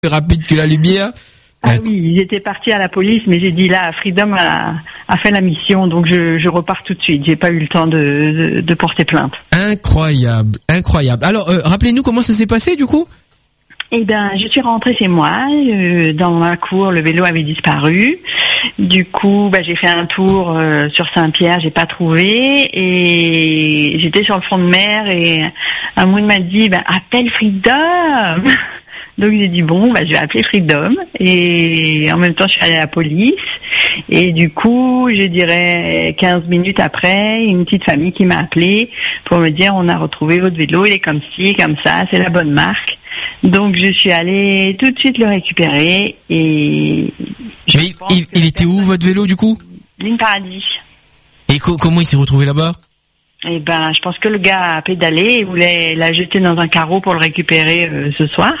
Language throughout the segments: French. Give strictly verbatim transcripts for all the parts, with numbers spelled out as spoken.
rapide que la lumière. Ah oui, ils étaient partis à la police, mais j'ai dit là, Freedom a, a fait la mission, donc je, je repars tout de suite. J'ai pas eu le temps de, de, de porter plainte. Incroyable, incroyable. Alors, euh, rappelez-nous comment ça s'est passé du coup ? Eh ben, je suis rentrée chez moi. Euh, dans ma cour, le vélo avait disparu. Du coup, bah, j'ai fait un tour euh, sur Saint-Pierre, j'ai pas trouvé, et j'étais sur le front de mer et un moune m'a dit, bah, appelle Freedom. Donc j'ai dit bon, bah, je vais appeler Freedom, et en même temps je suis allée à la police, et du coup je dirais quinze minutes après, une petite famille qui m'a appelé pour me dire on a retrouvé votre vélo, il est comme ci, comme ça, c'est la bonne marque. Donc je suis allée tout de suite le récupérer, et mais il, il était où votre vélo du coup ? Ligne Paradis. Et co- comment il s'est retrouvé là-bas ? Eh ben, je pense que le gars a pédalé et voulait la jeter dans un carreau pour le récupérer euh, ce soir.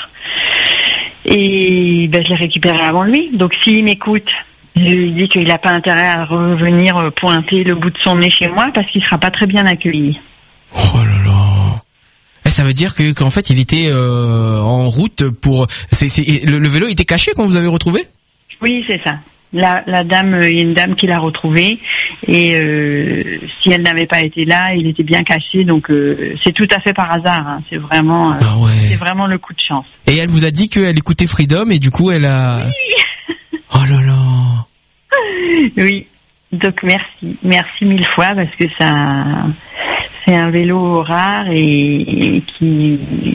Et ben, je l'ai récupéré avant lui. Donc, s'il m'écoute, je lui dis qu'il n'a pas intérêt à revenir pointer le bout de son nez chez moi parce qu'il sera pas très bien accueilli. Oh là là. Eh, ça veut dire que qu'en fait, il était euh, en route pour. C'est, c'est le, le vélo était caché quand vous avez retrouvé ? Oui, c'est ça. La, la dame, il y a une dame qui l'a retrouvé, et euh, si elle n'avait pas été là, il était bien caché, donc euh, c'est tout à fait par hasard. Hein. C'est vraiment, euh, ah ouais. c'est vraiment le coup de chance. Et elle vous a dit qu'elle écoutait Freedom et du coup elle a. Oui. Oh là là. Oui. Donc merci, merci mille fois parce que ça, c'est un vélo rare et, et qui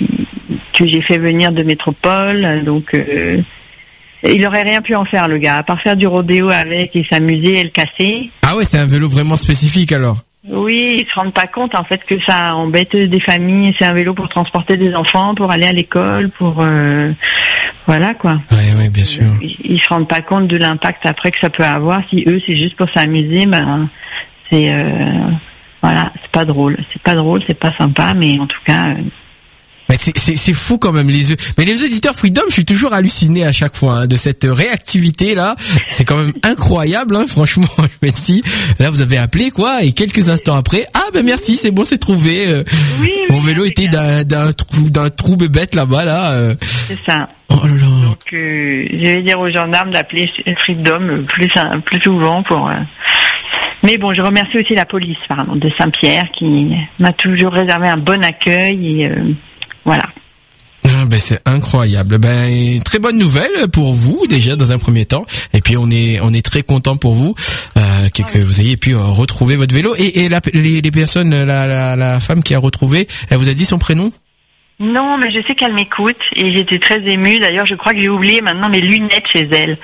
que j'ai fait venir de métropole, donc. Euh, Il aurait rien pu en faire, le gars, à part faire du rodéo avec et s'amuser et le casser. Ah ouais, c'est un vélo vraiment spécifique alors. Oui, ils se rendent pas compte en fait que ça embête des familles. C'est un vélo pour transporter des enfants, pour aller à l'école, pour euh, voilà quoi. Ouais, ouais, bien sûr. Ils, ils se rendent pas compte de l'impact après que ça peut avoir. Si eux c'est juste pour s'amuser, ben c'est euh, voilà, c'est pas drôle, c'est pas drôle, c'est pas sympa, mais en tout cas. Euh, Mais c'est, c'est, c'est fou quand même les mais les auditeurs Freedom, je suis toujours halluciné à chaque fois hein, de cette réactivité là. C'est quand même incroyable, hein, franchement. Je me dis, là vous avez appelé quoi et quelques instants après, ah ben merci, c'est bon, c'est trouvé. Euh, oui, mon oui, vélo était d'un, d'un trou, d'un trou bébête là-bas là. Euh. C'est ça. Oh là là. Donc euh, je vais dire aux gendarmes d'appeler Freedom plus plus souvent pour. Euh... Mais bon, je remercie aussi la police, pardon, de Saint-Pierre qui m'a toujours réservé un bon accueil et. Euh, Voilà. Ah ben c'est incroyable. Ben très bonne nouvelle pour vous déjà dans un premier temps. Et puis on est on est très content pour vous euh, que, que vous ayez pu euh, retrouver votre vélo. Et, et la, les, les personnes, la, la la femme qui a retrouvé, elle vous a dit son prénom ? Non, mais je sais qu'elle m'écoute et j'étais très émue. D'ailleurs, je crois que j'ai oublié maintenant mes lunettes chez elle.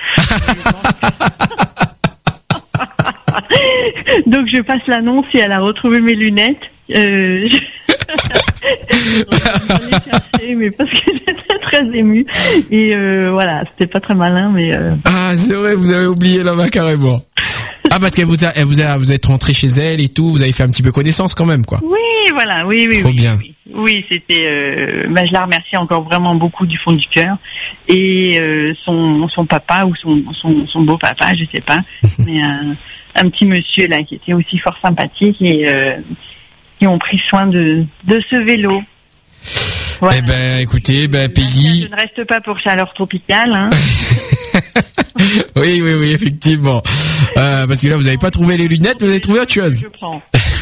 Donc je passe l'annonce si elle a retrouvé mes lunettes. Euh, je... les chercher, mais parce que j'étais très émue et euh, voilà, c'était pas très malin, mais euh... ah c'est vrai, vous avez oublié là-bas carrément. Ah parce qu'elle vous a, elle vous a, vous êtes rentré chez elle et tout, vous avez fait un petit peu connaissance quand même quoi. Oui, voilà, oui, oui. Trop oui, bien. Oui, oui c'était. Euh, bah, je la remercie encore vraiment beaucoup du fond du cœur et euh, son son papa ou son son, son beau papa, je sais pas, mais un, un petit monsieur là qui était aussi fort sympathique et euh, qui ont pris soin de de ce vélo. Voilà. Eh ben, écoutez, ben Peggy. Je ne reste pas pour chaleur tropicale. Hein. oui, oui, oui, effectivement. Euh, parce que là, vous n'avez pas trouvé les lunettes, vous avez trouvé autre chose. Je prends.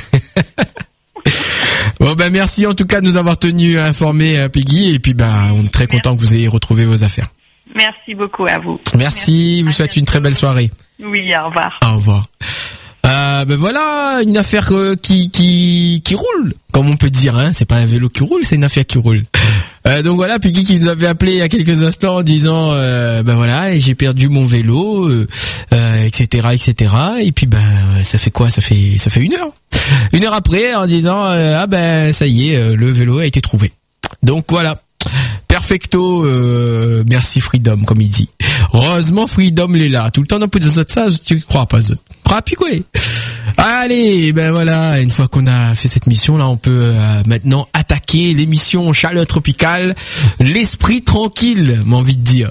Bon ben merci en tout cas de nous avoir tenus informés, Peggy, et puis ben on est très content que vous ayez retrouvé vos affaires. Merci beaucoup à vous. Merci, Merci. Vous souhaite une très belle soirée. Oui, au revoir. Au revoir. Euh, ben voilà, une affaire euh, qui qui qui roule, comme on peut dire. Hein, c'est pas un vélo qui roule, c'est une affaire qui roule. Euh, donc voilà, Peggy qui nous avait appelé il y a quelques instants en disant, euh, ben voilà, j'ai perdu mon vélo, euh, euh, et cetera, et cetera. Et puis ben ça fait quoi ? Ça fait ça fait une heure. Une heure après, en disant, euh, ah ben ça y est, euh, le vélo a été trouvé. Donc voilà. Perfecto, euh, merci Freedom, comme il dit. Heureusement Freedom il est là. Tout le temps dans plus de ça, tu crois pas ça. Prapi quoi. Allez, ben voilà, une fois qu'on a fait cette mission là, on peut euh, maintenant attaquer l'émission Chaleur Tropicale, l'esprit tranquille, m'a envie de dire.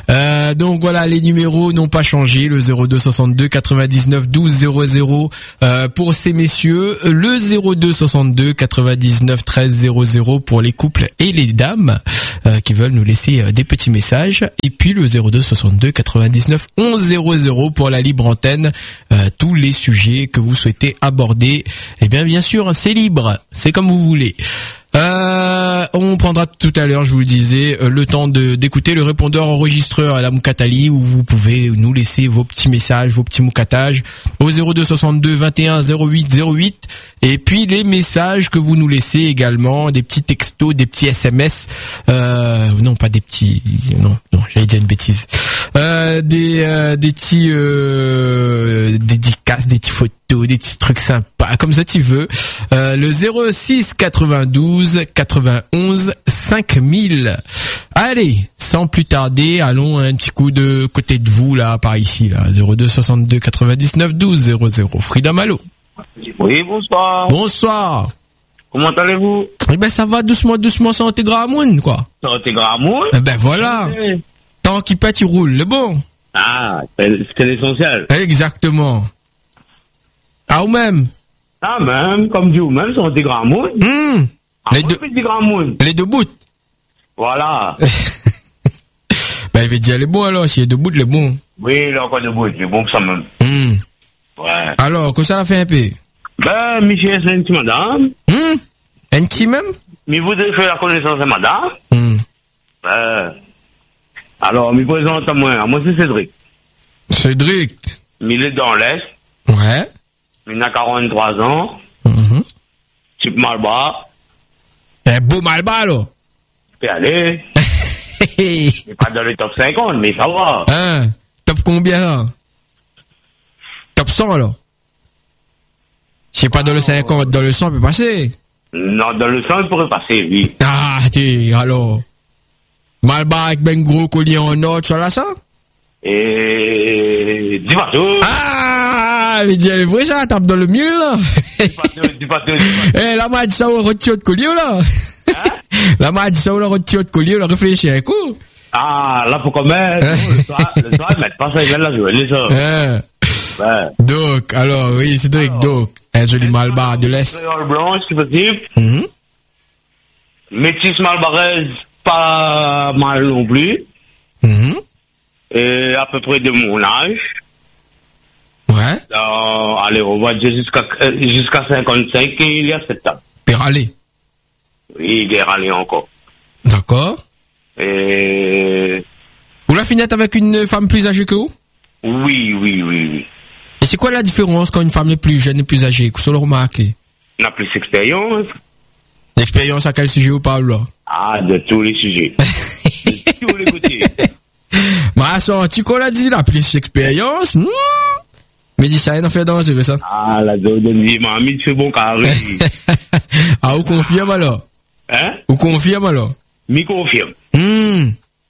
Euh, donc voilà, les numéros n'ont pas changé, le zéro deux soixante-deux quatre-vingt-dix-neuf douze zéro zéro euh, pour ces messieurs, le zéro deux soixante-deux quatre-vingt-dix-neuf treize zéro zéro pour les couples et les dames euh, qui veulent nous laisser euh, des petits messages, et puis le zéro deux soixante-deux quatre-vingt-dix-neuf onze zéro zéro pour la libre antenne, euh, tous les sujets que vous souhaitez aborder. Eh bien bien sûr, c'est libre, c'est comme vous voulez. Euh, on prendra tout à l'heure, je vous le disais, euh, le temps de d'écouter le répondeur enregistreur à la Moukatali, où vous pouvez nous laisser vos petits messages, vos petits moukatages au zéro deux soixante-deux vingt et un zéro huit zéro huit, et puis les messages que vous nous laissez également, des petits textos, des petits S M S, euh, non pas des petits, non, non, j'allais dire une bêtise, euh, des euh, des petits euh, dédicaces, des petits photos, des petits trucs sympas, comme ça tu veux. Euh, le zéro six quatre-vingt-douze quatre-vingt-onze cinq mille. Allez, sans plus tarder, allons un petit coup de côté de vous là, par ici là, zéro deux soixante-deux quatre-vingt-dix-neuf douze zéro zéro. Frida Malo. Oui, bonsoir. Bonsoir. Comment allez-vous? Eh ben ça va doucement, doucement, sans Gramoun quoi. Sans Gramoun? Eh ben voilà. Oui. Tant qu'il pète, il roule, le bon. Ah, c'est, c'est l'essentiel. Exactement. Ah ou même. Ah, même, comme dit vous-même, sans Gramoun. Hum. Ah, Les deux. Gramoun. Les deux bouts. Voilà. Ben il veut dire les bons alors, s'il y a deux bouts, les bons. Oui, il est encore debout, c'est bon que ça même. Hum. Ouais. Alors, que ça l'a fait un peu? Ben, Michel, c'est une petite madame. Hum. Un petit même? Mais vous avez fait la connaissance de madame. Hum. Ben, alors, me présente à moi. Moi, c'est Cédric. Cédric. Mais il est dans l'Est. Ouais. Il a quarante-trois ans. Mhm. Type Malba. Un beau malbas, là. Peut aller. Il n'est pas dans le top cinquante, mais ça va. Hein? Top combien, là? Top cent, là? Je sais pas, dans le cinquante, dans le cent, il peut passer. Non, dans le cent, il pourrait passer, oui. Ah, t'es, alors. Malbas avec ben gros collier en or, tu vois là, ça? Et... Dis pas tout. Ah, mais dis, elle est vraie, ça, tape dans le mille, là. Dis pas tout, dis pas tout, dis pas tout. Eh, la m'a dit ça, on retire de collier, là. Hein? La m'a dit ça, on retire de collier, on réfléchit un coup. Ah, là, faut quand même. Le soir, le soir, mettre pas ça, il vient de la jouer, les autres. Hein. Ouais. Donc, alors, oui, Cédric, Alors. donc, un joli malbas de l'Est. Créole blanche, si possible. Mhm. Métis malbaraise, pas mal non plus. Mhm. Et à peu près de mon âge. Ouais. Euh, allez, on va dire jusqu'à, euh, jusqu'à cinquante-cinq, et il y a sept ans. Péralé. Oui, il est râlé encore. D'accord. Et... Vous la finissez avec une femme plus âgée que vous? Oui, oui, oui, oui. Et c'est quoi la différence quand une femme est plus jeune et plus âgée? Que vous le remarquez? On a plus d'expérience. L'expérience à quel sujet vous parlez là? Ah, de tous les sujets. De tous les côtés. Ma senti qu'on l'a dit là, plus d'expérience. Hmm. Mais dis ça, il en fait dangereux ça. Ah, la zone de vie, mamie, c'est bon carré. Ah, vous confirme alors? Hein? Vous confirme alors? M'y confirme. Hmm.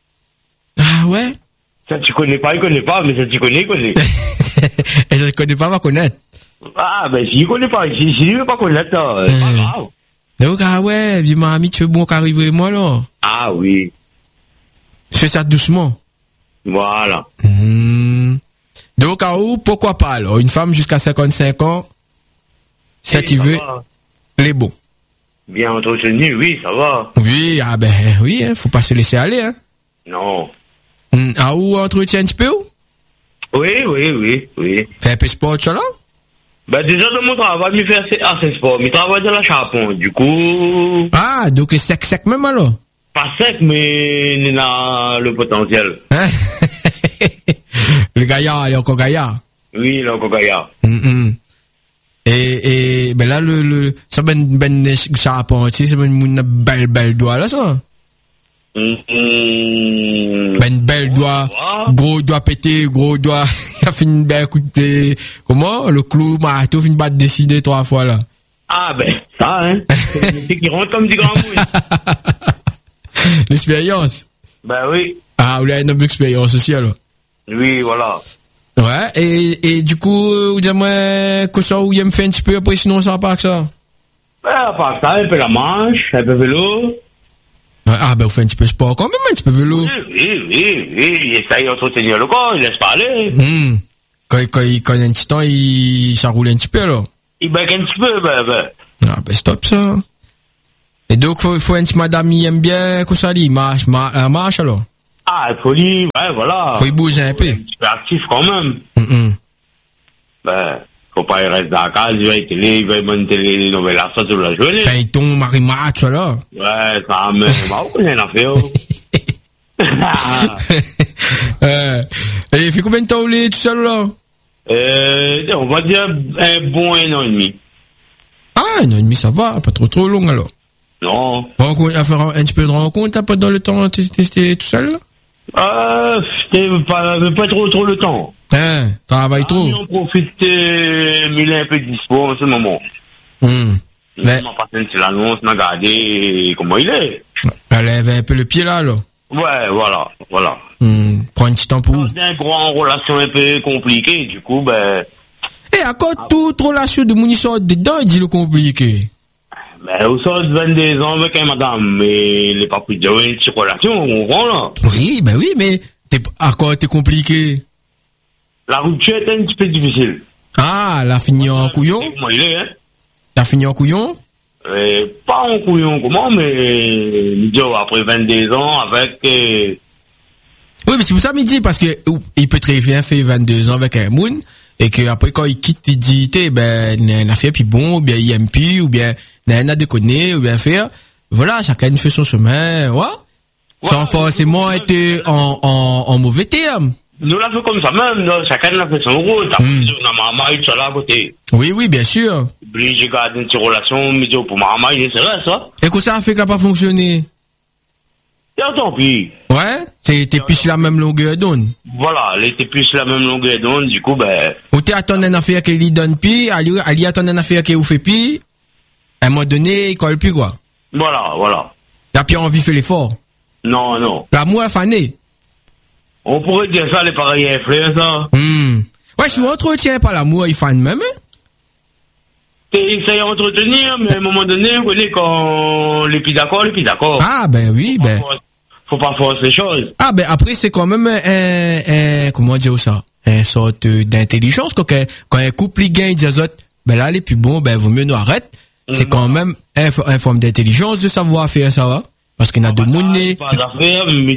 Ah ouais? Ça, tu connais pas, il connaît pas, mais ça, tu connais, il connaît. Et je ne connais pas, va connaître. Ah, ben, s'il connaît pas, si, si il veut pas connaître, ça, c'est pas Hmm. grave. Donc, ah ouais, dis ma amie, tu veux bon qu'arriver moi là? Ah, oui. Je fais ça doucement. Voilà. Hmm. Donc, à où, pourquoi pas alors? Une femme jusqu'à cinquante-cinq ans, si Et tu ça veux, va. les bons. Bien entretenu, oui, ça va. Oui, ah ben oui, hein, faut pas se laisser aller. Hein. Non. Hmm. À où entretien un petit peu? Où? Oui, oui, oui, oui. Fais un peu sport, tu vois là? Ben, déjà, dans mon travail, je fais assez, assez sport. Je travaille dans la chapon. Du coup, Ah, donc c'est sec sec même alors? pas sec, mais il a le potentiel. Hein? Le gaillard, il est encore gaillard. Oui, il a encore gaillard. Hum, hum. Et, et, ben là, le, le, ça ben, ben, chapon, tu sais, c'est ben, une belle, belle doigt là, ça. Hum, hum. Ben, une belle doigt, Ah. gros doigt pété, gros doigt, il a fait une belle coup de, comment? Le clou, marteau, fait une batte décidée trois fois là. Ah, ben, ça, hein. C'est le métier qui rentre comme du grand mouille. L'expérience. Ben oui. Ah, vous avez une autre expérience aussi alors. Oui, voilà. Ouais, et, et du coup, vous dites-moi que ça, vous aimez faire un petit peu, après sinon ça va pas que ça. Ben, à part ça, un peu la manche, un peu vélo. Ouais. Ah, ben, vous faites un petit peu de sport quand même, un petit peu de vélo. Oui, oui, oui, oui, il essaye d'entretenir le corps, il laisse parler. Hum. Quand, quand, il, quand il y a un petit temps, il, ça roule un petit peu, alors. Il bec un petit peu, ben, ben. Ah, ben, stop, ça. Et donc, faut, faut un petit madame, il aime bien, qu'on ça dit, marche, marche, marche, alors. Ah, il faut lui, ouais, voilà. Faut y bouger un peu. Un petit peu actif quand même. Hum, hum. Ben, faut pas, il reste dans la case, il va y télé, il va y monter les nouvelles arts toute la journée. Phaéton, Marie-Match, voilà. Ouais, ça, mais, bah, on a fait, euh, et il fait combien de temps vous l'êtes tout seul, là? Euh, on va dire un bon un an et demi. Ah, un an et demi, ça va, pas trop trop long, alors. Non. Rencontre, à faire un, un petit peu de rencontre, t'as pas dans le temps, t'es tout seul, là? Euh, c'était pas, pas trop trop le temps. Hein, travaille trop. Ah, on profite, euh, mais il est un peu dispo en ce moment. Hum. Mais... On m'a passé l'annonce, on a regardé comment il est. Elle lève un peu le pied, là, là. Ouais, voilà, voilà. Hum. Prends un petit temps pour vous. C'est un gros en relation un peu compliquée, du coup, ben... Et à quoi ah, toute relation de mon sort dedans, il dit le compliqué? Ben, au sort de vingt-deux ans avec un madame, mais il n'est pas plus de une petite relation, on comprend, là. Oui, ben oui, mais t'es, à quoi t'es compliqué? La rupture est un petit peu difficile. Ah, elle a fini en couillon? Comment il est, hein? T'as fini en couillon? Euh, pas en couillon, comment, mais, disons, après vingt-deux ans, avec, euh... Oui, mais c'est pour ça, il dit, parce que, il peut très bien faire vingt-deux ans avec un moon, et que après, quand il quitte, il dit, ben, il a fait puis bon, ou bien il aime plus, ou bien, il a déconné, ou bien faire. Voilà, chacun fait son chemin, ouais. ouais Sans forcément être en, en, en mauvais terme. Nous l'a fait comme ça même, non? Chacun l'a fait son rôle. T'as mm. dit, on a maman, il est là à côté. Oui, oui, bien sûr. Puis j'ai gardé une petite relation, mais pour maman, il est sérieux, ça. Et que ça a fait que ça n'a pas fonctionné? Et tant pis. Ouais? C'était plus sur la même longueur d'onde. Voilà, elle était plus sur la même longueur d'onde, du coup, ben. Ou t'es attendu une affaire qu'elle lui donne plus, elle y attend une affaire qu'elle vous fait plus, à un moment donné, il colle plus, quoi. Voilà, voilà. T'as plus envie de faire l'effort. Non, non. L'amour est fané. On pourrait dire ça, les pareils influents, ça. Hmm. Ouais, je suis entretien par l'amour, il fan même, hein? T'essayes d'entretenir, mais à un moment donné, vous voyez, quand les plus d'accord, les plus d'accord. Ah, ben oui, faut ben. Pas faut pas forcer les choses. Ah, ben après, c'est quand même un, un, comment dire ça? Une sorte d'intelligence, quand, quand un couple, il gagne, il dit aux autres, ben là, les plus bons, ben, vaut mieux nous arrêter. C'est mmh. quand même un, un forme d'intelligence de savoir faire ça, va? Parce qu'il y en a de monnaie. Pas d'affaires, mais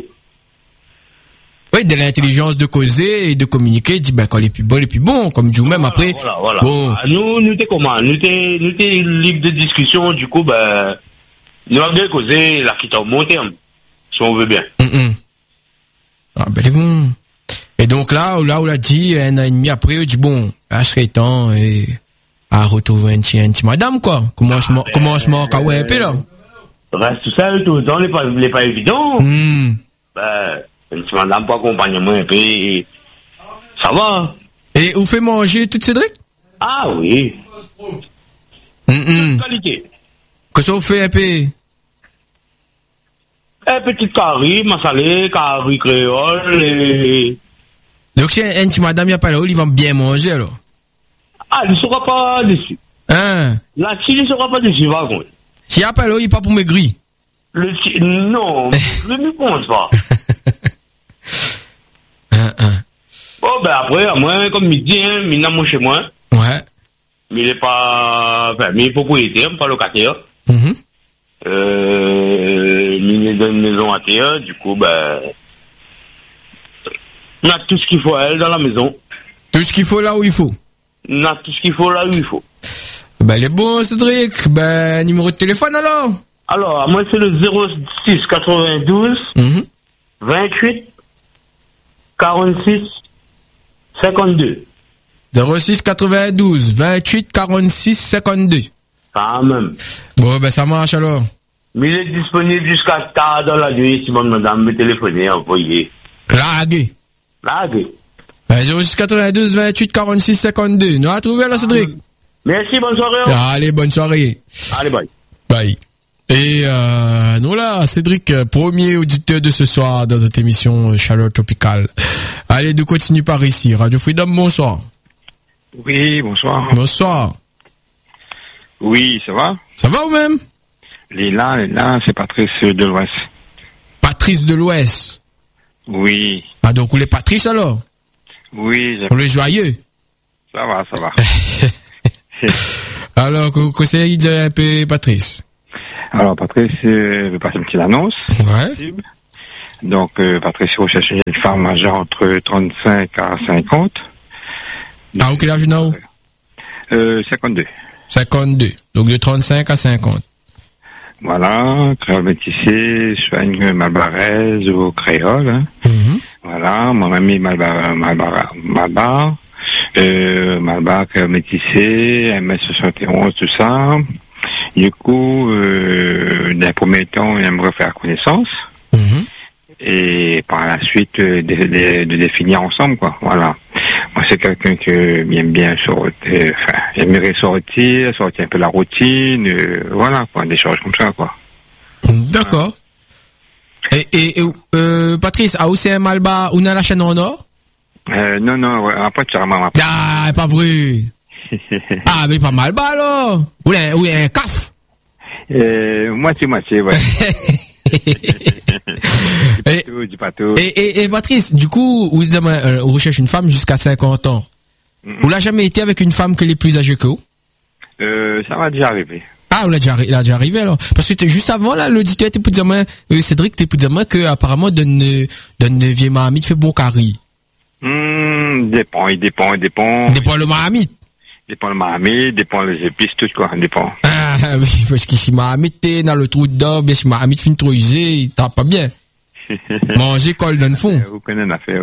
oui, de l'intelligence de causer et de communiquer, il dit, ben, quand les plus bons, les plus bons, comme du même voilà, après. Voilà, voilà. Bon. Ah, nous, nous, t'es comment? Nous, t'es, nous, t'es libre de discussion, du coup, ben, nous avons bien causé la quitte au bon terme, si on veut bien. Mm-mm. Ah, ben, c'est bon. Et donc là, là, on l'a dit, un an et demi après, on dit, bon, là, serait temps, et, à retrouver un petit, un petit madame, quoi. Commencement, ah, ben, commencement, quand ouais, un peu, là. Reste tout seul, tout le temps, n'est pas, n'est pas évident. Mm. Ben, une petite madame pour accompagnement un peu, et ça va. Et vous fait manger toute Cédric? Ah oui. Mm-mm. Qualité. Que ça vous fait un peu? Un petit curry, massalé, curry créole, et... Donc si un petit madame, il n'y a pas là, il va bien manger, alors. Ah, il ne sera pas déçu. Hein? Là, il ne sera pas déçu, par contre. S'il n'y a pas là, il n'est pas pour maigrir. Le non, je ne pense pas. Hein, hein. Bon, ben après, moi, comme il dit, hein, il n'a pas chez moi. Ouais. Mais il n'est pas, enfin, mais il est propriétaire, pas locataire. Mm-hmm. Euh, il est dans une maison à terre, du coup, ben, on a tout ce qu'il faut à elle dans la maison. Tout ce qu'il faut là où il faut. On a tout ce qu'il faut là où il faut. Ben, il est bon, Cédric. Ben, numéro de téléphone alors? Alors, moi, c'est le zéro six quatre-vingt-douze, mm-hmm. vingt-huit, quarante-six, cinquante-deux. zéro six quatre-vingt-douze, vingt-huit, quarante-six, cinquante-deux. Quand même. Bon, ben, ça marche alors. Mais il est disponible jusqu'à tard dans la nuit, si bonne madame me téléphoner, envoyer. Lagué. Lagué. Ben, zéro six quatre-vingt-douze, vingt-huit, quarante-six, cinquante-deux. Nous a trouvé là, Cédric. Merci, bonne soirée. Allez, bonne soirée. Allez, bye. Bye. Et euh, nous là, Cédric, premier auditeur de ce soir dans cette émission Chaleur Tropicale. Allez, de continuer par ici. Radio Freedom, bonsoir. Oui, bonsoir. Bonsoir. Oui, ça va? Ça va ou même? Léla, Léla, c'est Patrice de l'Ouest. Patrice de l'Ouest. Oui. Ah, donc, vous les Patrice, alors? Oui. On est joyeux. Ça va, ça va. Alors, conseillez dire un peu Patrice. Alors, Patrice, euh, je vais passer une petite annonce. Ouais. Donc, euh, Patrice recherche une femme âgée entre trente-cinq à cinquante. Ah, quel âge now? Euh, cinquante-deux. cinquante-deux. Donc, de trente-cinq à cinquante. Voilà, créole métissé, soigne malbaraise ou créole. Hein. Mm-hmm. Voilà, mon ami Malbar, Malbar, Malbar, euh, Malbar créole métissé, un mètre soixante et onze, tout ça. Du coup, euh, d'un premier temps, il aimerait faire connaissance. Mm-hmm. Et par la suite, euh, de, de, de définir ensemble, quoi. Voilà. Moi, c'est quelqu'un qui aime bien sortir, enfin, aimerait sortir, sortir un peu la routine, euh, voilà, quoi, des choses comme ça, quoi. D'accord. Et, et, et euh, Patrice, a aussi un malba ou dans la chaîne en or? Euh, non, non, ouais, après, tu ramènes. Ah, pas vrai. Ah, mais pas malba, alors. Ou un, ou un caf. Euh, moitié, moitié, ouais. et, du bateau. Et, et, et Patrice, du coup, vous, euh, vous recherchez une femme jusqu'à cinquante ans. Mm-hmm. Vous l'avez jamais été avec une femme qui est plus âgée que vous? Euh, ça va déjà arriver. Ah, vous l'avez déjà, il a déjà arrivé alors. Parce que juste avant là, l'auditeur était pour dire moi, euh, Cédric était pour dire moi que apparemment d'une d'une vieille mamie fait bon carré. Hmm, dépend, il dépend, il dépend. Dépend le mamie. Dépend le mamie, dépend les épices, tout quoi, dépend. Ah oui, parce que si mamie t'es dans le trou dedans, bien si mamie fait une trop usée, il tape pas bien. Manger colle dans le fond. Vous connaissez l'affaire.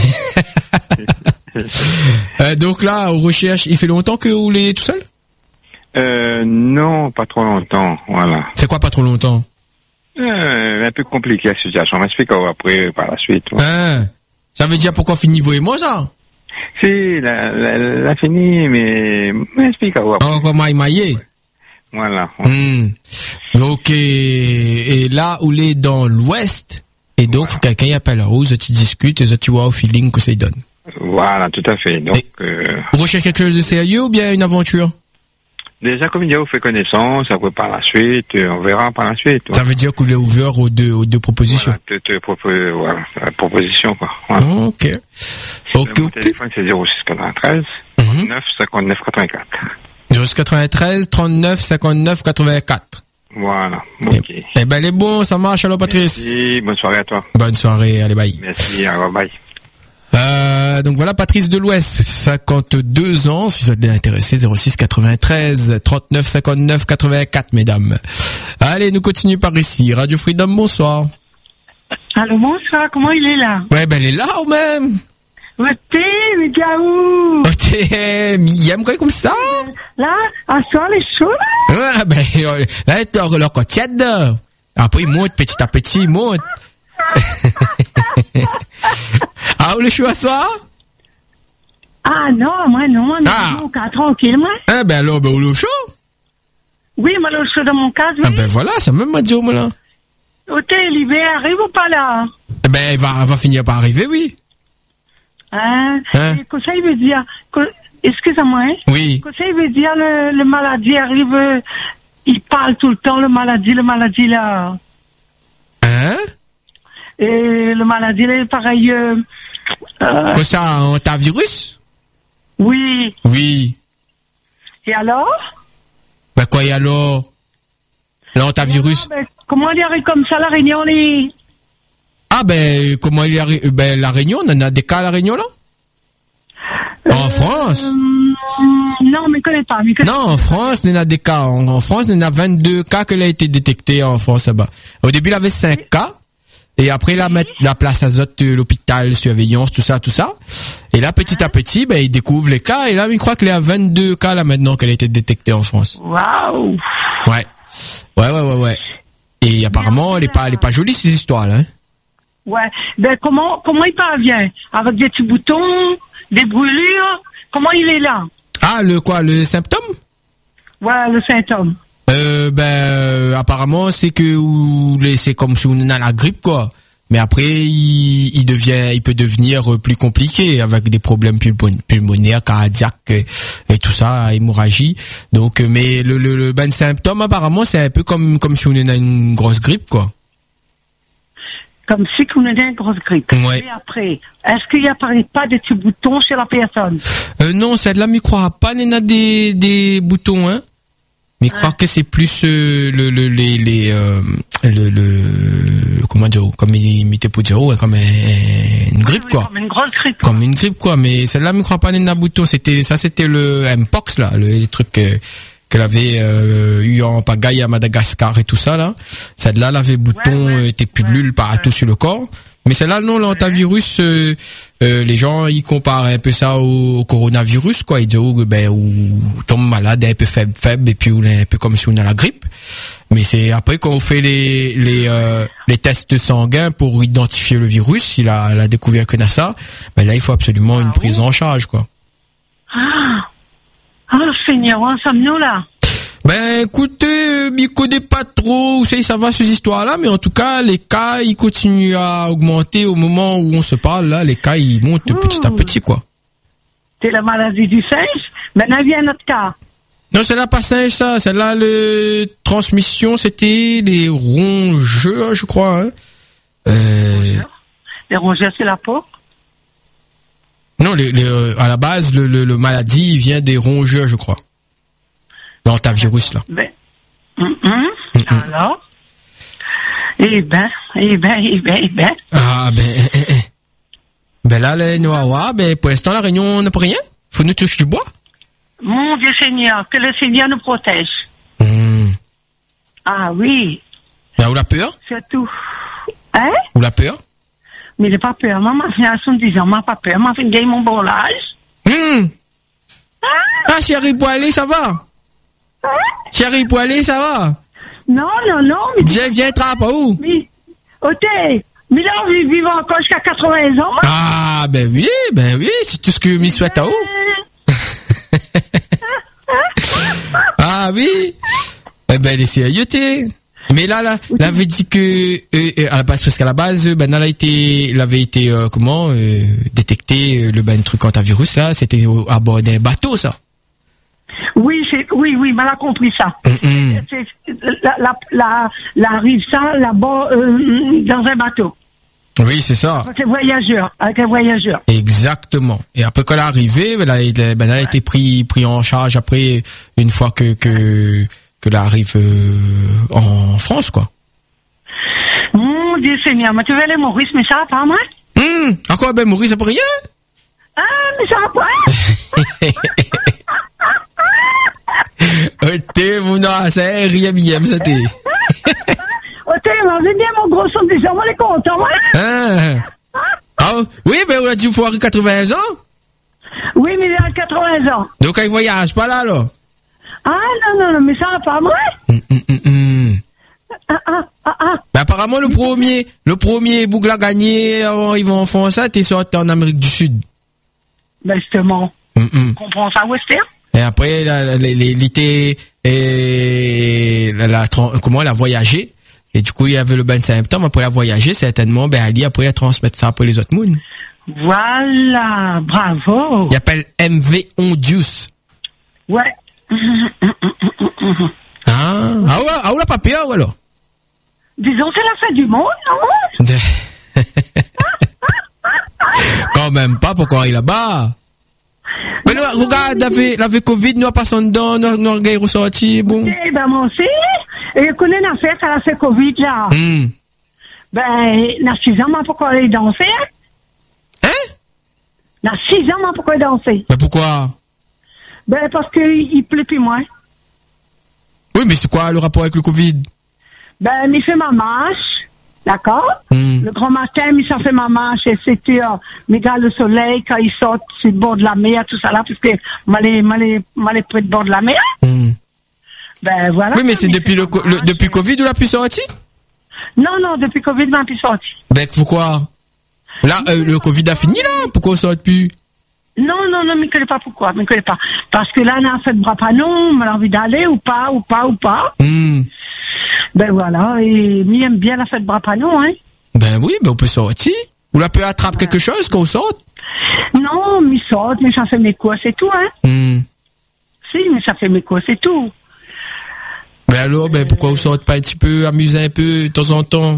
euh, donc là, on recherche, il fait longtemps que vous l'êtes tout seul? Euh, non, pas trop longtemps, voilà. C'est quoi pas trop longtemps? Euh, un peu compliqué la situation, on m'explique après, par la suite. Ouais. Ah, ça veut dire pourquoi finit vous et moi, ça? Si, la, la, la fini, mais, m'explique après. Oh, comment il maillé? Voilà. Ouais. Mm. Donc, et, et là, où il est dans l'ouest, et donc, voilà. Faut quelqu'un y appelle à Rose, tu discutes, et tu vois au feeling que ça donne. Voilà, tout à fait. Donc, euh... vous recherchez quelque chose de sérieux ou bien une aventure? Déjà, comme il dit, on fait connaissance, après par la suite, on verra par la suite. Ouais. Ça veut dire qu'on est ouvert aux deux, aux deux propositions. Voilà, deux, deux propos, voilà, la proposition, quoi. Voilà. Oh, ok. Ok, mon ok. téléphone, c'est zéro six quatre-vingt-treize, trente-neuf, cinquante-neuf, quatre-vingt-quatre. zéro six quatre-vingt-treize, trente-neuf, cinquante-neuf, quatre-vingt-quatre. Voilà, ok. Eh, eh ben, elle est bon, ça marche, alors, Patrice. Merci, bonne soirée à toi. Bonne soirée, allez, bye. Merci, au revoir, bye. Euh, donc voilà, Patrice de l'Ouest, cinquante-deux ans, si ça t'est intéressé, zéro six quatre-vingt-treize, trente-neuf, cinquante-neuf, quatre-vingt-quatre, mesdames. Allez, nous continuons par ici. Radio Freedom, bonsoir. Allô, bonsoir, comment il est là? Ouais, ben, elle est là, ou même? Où t'es, mais gaou? Oh, t'es, Miam, quoi, comme ça? Là, à soir, les chauds, là? Ouais, ben, là, t'es hors leur côté dedans. Après, il monte, petit à petit, il monte. Ah, où le chou à soir? Ah, non, moi, non, moi, ah. mon cas, tranquille, moi. Eh ben, alors, ben, où le chou? Oui, moi, le chou dans mon cas, oui. Ah, ben, voilà, ça même m'a dit, moi, là. Où t'es, l'hiver arrive ou pas, là? Eh ben, il va, va finir par arriver, oui. Hein? Hein? Et que ça, il veut dire, que, excusez-moi, hein? Oui. Que ça, il veut dire, le, le maladie arrive, euh, il parle tout le temps, le maladie, le maladie, là. Hein? Et le maladie, là, pareil, euh, euh... Que ça, un virus? Oui. Oui. Et alors? Ben, quoi, et alors? L'antavirus? Ben, comment il arrive comme ça, la Réunion, les... Ah, ben, comment il arrive? Ben, la Réunion, on en a des cas à la Réunion, là? Euh, en France? Euh, non, mais je connais pas. Mais connais non, pas. en France, on en a des cas. En, en France, on en a vingt-deux cas qui ont été détectés en France, là-bas. Au début, il avait cinq oui. cas. Et après, là, mettre la place azote, l'hôpital, surveillance, tout ça, tout ça. Et là, petit hein? à petit, ben, il découvre les cas. Et là, il croit qu'il y a vingt-deux cas, là, maintenant, qu'elle a été détectée en France. Waouh! Ouais. Ouais, ouais, ouais, ouais. Et apparemment, elle est pas, elle est pas jolie, ces histoires, là, hein. Ouais. Ben, comment, comment il parvient? Avec des petits boutons, des brûlures? Comment il est là? Ah, le quoi, le symptôme? Ouais, le symptôme. Euh, ben, euh, apparemment, c'est que, ou, c'est comme si on est dans la grippe, quoi. Mais après, il, il devient, il peut devenir plus compliqué avec des problèmes pulmon- pulmonaires, cardiaques et, et tout ça, hémorragie. Donc, mais le, le, le ben symptôme apparemment, c'est un peu comme comme si on était une grosse grippe, quoi. Comme si on avait une grosse grippe. Ouais. Et après, est-ce qu'il n'y a pas de petits boutons chez la personne? Euh, non, celle-là, mais croira pas, Néna, des des boutons, hein. Mais Ah. croire que c'est plus euh, le le les les euh, le le comment dire, comme il m'était pour dire, ouais, comme un- une grippe, Oui, quoi. Comme une grosse grippe. Comme une grippe, quoi. Mais celle-là, me crois pas, Néna Bouton. C'était, ça, c'était le Mpox, là. Le, les trucs que, qu'elle avait, euh, eu en pagaille à Madagascar et tout ça, là. Celle-là, elle avait boutons, Ouais, ouais. euh, tes pustules Ouais, partout sur le corps. Mais celle-là, non, l'antivirus, euh, euh, les gens, ils comparent un peu ça au, au coronavirus, quoi. Ils disent, oh, ben, ou tombe malade, un peu faible, faible, et puis on est un peu comme si on a la grippe. Mais c'est après qu'on fait les les euh, les tests sanguins pour identifier le virus, s'il a, la découvert que ça, ben là il faut absolument une prise en charge, quoi. Ah, ah, Seigneur, ça me là. Ben écoutez, euh, je connais pas trop où c'est ça va ces histoires-là, mais en tout cas les cas ils continuent à augmenter au moment où on se parle là, les cas ils montent Mmh. petit à petit, quoi. C'est la maladie du singe. Maintenant vient notre cas. Non, celle-là pas singe, ça, celle-là le transmission c'était les rongeurs, je crois, hein. Euh, Les rongeurs, c'est la peau. non, les, les, euh, à la base le, le, le maladie vient des rongeurs, je crois. Dans ta virus là. Ben, hum, hum. Alors, eh ben, eh ben, eh ben, eh ben. Ah ben, eh, eh, eh. Ben là les Noawa, ben pour l'instant la Réunion n'a pas rien. Faut nous toucher du bois. Mon Dieu Seigneur, que le Seigneur nous protège. Hmm. Ah oui, Ben, ou la peur, c'est tout. Hein? ou la peur. Mais il n'a pas peur. Maman, fait à soixante-dix ans, m'a pas peur. M'a fait gagner mon bon âge. Hmm. Ah, Ah chérie Poilé, ça va? hein? Chérie Poilé, ça va? Non, non, non, mais... Viens, viens trappe où? Mais, ok, mais là, on vit vivre encore jusqu'à quatre-vingts ans. Ah ben oui, ben oui, c'est tout ce que m'y souhaite à où. Ah oui. Eh ben les sérieux t'es. Mais là, là, là, avait dit que euh, euh, à la base, parce qu'à la base, euh, ben là, il a été, il avait été euh, comment euh, détecté euh, le ben truc antivirus là, c'était au- à bord d'un bateau, ça. Oui, c'est, oui, oui, mal a compris ça. Mm-mm. C'est, la, la, la, la rive ça, là-bas, euh, dans un bateau. Oui, c'est ça. Avec un voyageur, avec un voyageur. Exactement. Et après quand elle est arrivée, ben là, il, ben, elle a été pris pris en charge après une fois que que que elle arrive euh, en France, quoi. Mon Dieu Seigneur, mais tu veux aller Maurice, mais ça va pas, moi? Hum, à quoi ben Maurice, c'est pas rien. Ah, mais ça va pas? Euh, t'es mon nom, c'est rien bien, ça t'est. Ok, on va bien mon gros son déjà, on est content, ouais? Ah. Ah, oui, ben on a dit qu'il faut avoir quatre-vingts ans. Oui, mais il a quatre-vingts ans. Donc il voyage pas là, là. Ah, non, non, non, mais ça va pas, moi? Hum, hum, hum, hum. Ah, ah, ah, ah. Ben, apparemment le premier, le premier Bougla gagné avant ils vont en France, ça, t'es sorti en Amérique du Sud. Ben, justement, Hum, hum. comprends ça, Wester? Et après, la- la- les- les- l'été, et la, la, tran- comment elle a voyagé. Et du coup, il y avait le ben symptôme. Après, elle a voyagé, certainement, ben, Ali, après, elle a transmettre ça après les autres moons. Voilà, bravo. Il appelle M V Ondius. Ouais. Ah, ah ouais, ah ouais, pas peur, ou alors? Disons, c'est la fin du monde, non? Quand même pas, pourquoi il est là-bas? Mais nous, regarde, la vie, la vie Covid, nous, passons dedans, nous, nous, nous, ressorti, bon. Eh ben, moi aussi. Et je connais une affaire, ça a fait Covid, là. Hum. Ben, dans six ans, moi, pourquoi aller danser? Hein? Dans six ans, moi, pourquoi aller danser? Mais pourquoi? Ben, parce qu'il il pleut plus moins. Oui, mais c'est quoi le rapport avec le Covid? Ben, il fait ma marche, d'accord? Hum. Le grand matin, il s'en fait ma marche, et c'était, euh, mais regarde le soleil, quand il sort sur le bord de la mer, tout ça là, parce que, m'allais, m'allais, m'allais près du bord de la mer. Hum. Ben, voilà. Oui, mais c'est Il depuis fait le, ma co- le, marche. depuis Covid où la plus sorti? Non, non, depuis Covid, m'a plus sorti. Ben, pourquoi? Là, euh, le Covid a fini, là? Pourquoi on sort plus? Non, non, non, mais je ne connais pas pourquoi, je ne connais pas. Parce que là, on a fait de bras panon, on a envie d'aller, ou pas, ou pas, ou pas. Hum. Ben voilà, et m'y aime bien la fête de bras panon, hein. Ben oui, ben on peut sortir. Ou la peut attraper quelque chose quand on sort. Non, mais sort, mais ça fait mes cours, c'est tout, hein. Hmm. Si, mais ça fait mes cours, c'est tout. Ben alors, ben pourquoi vous sortez pas un petit peu, amuser un peu de temps en temps?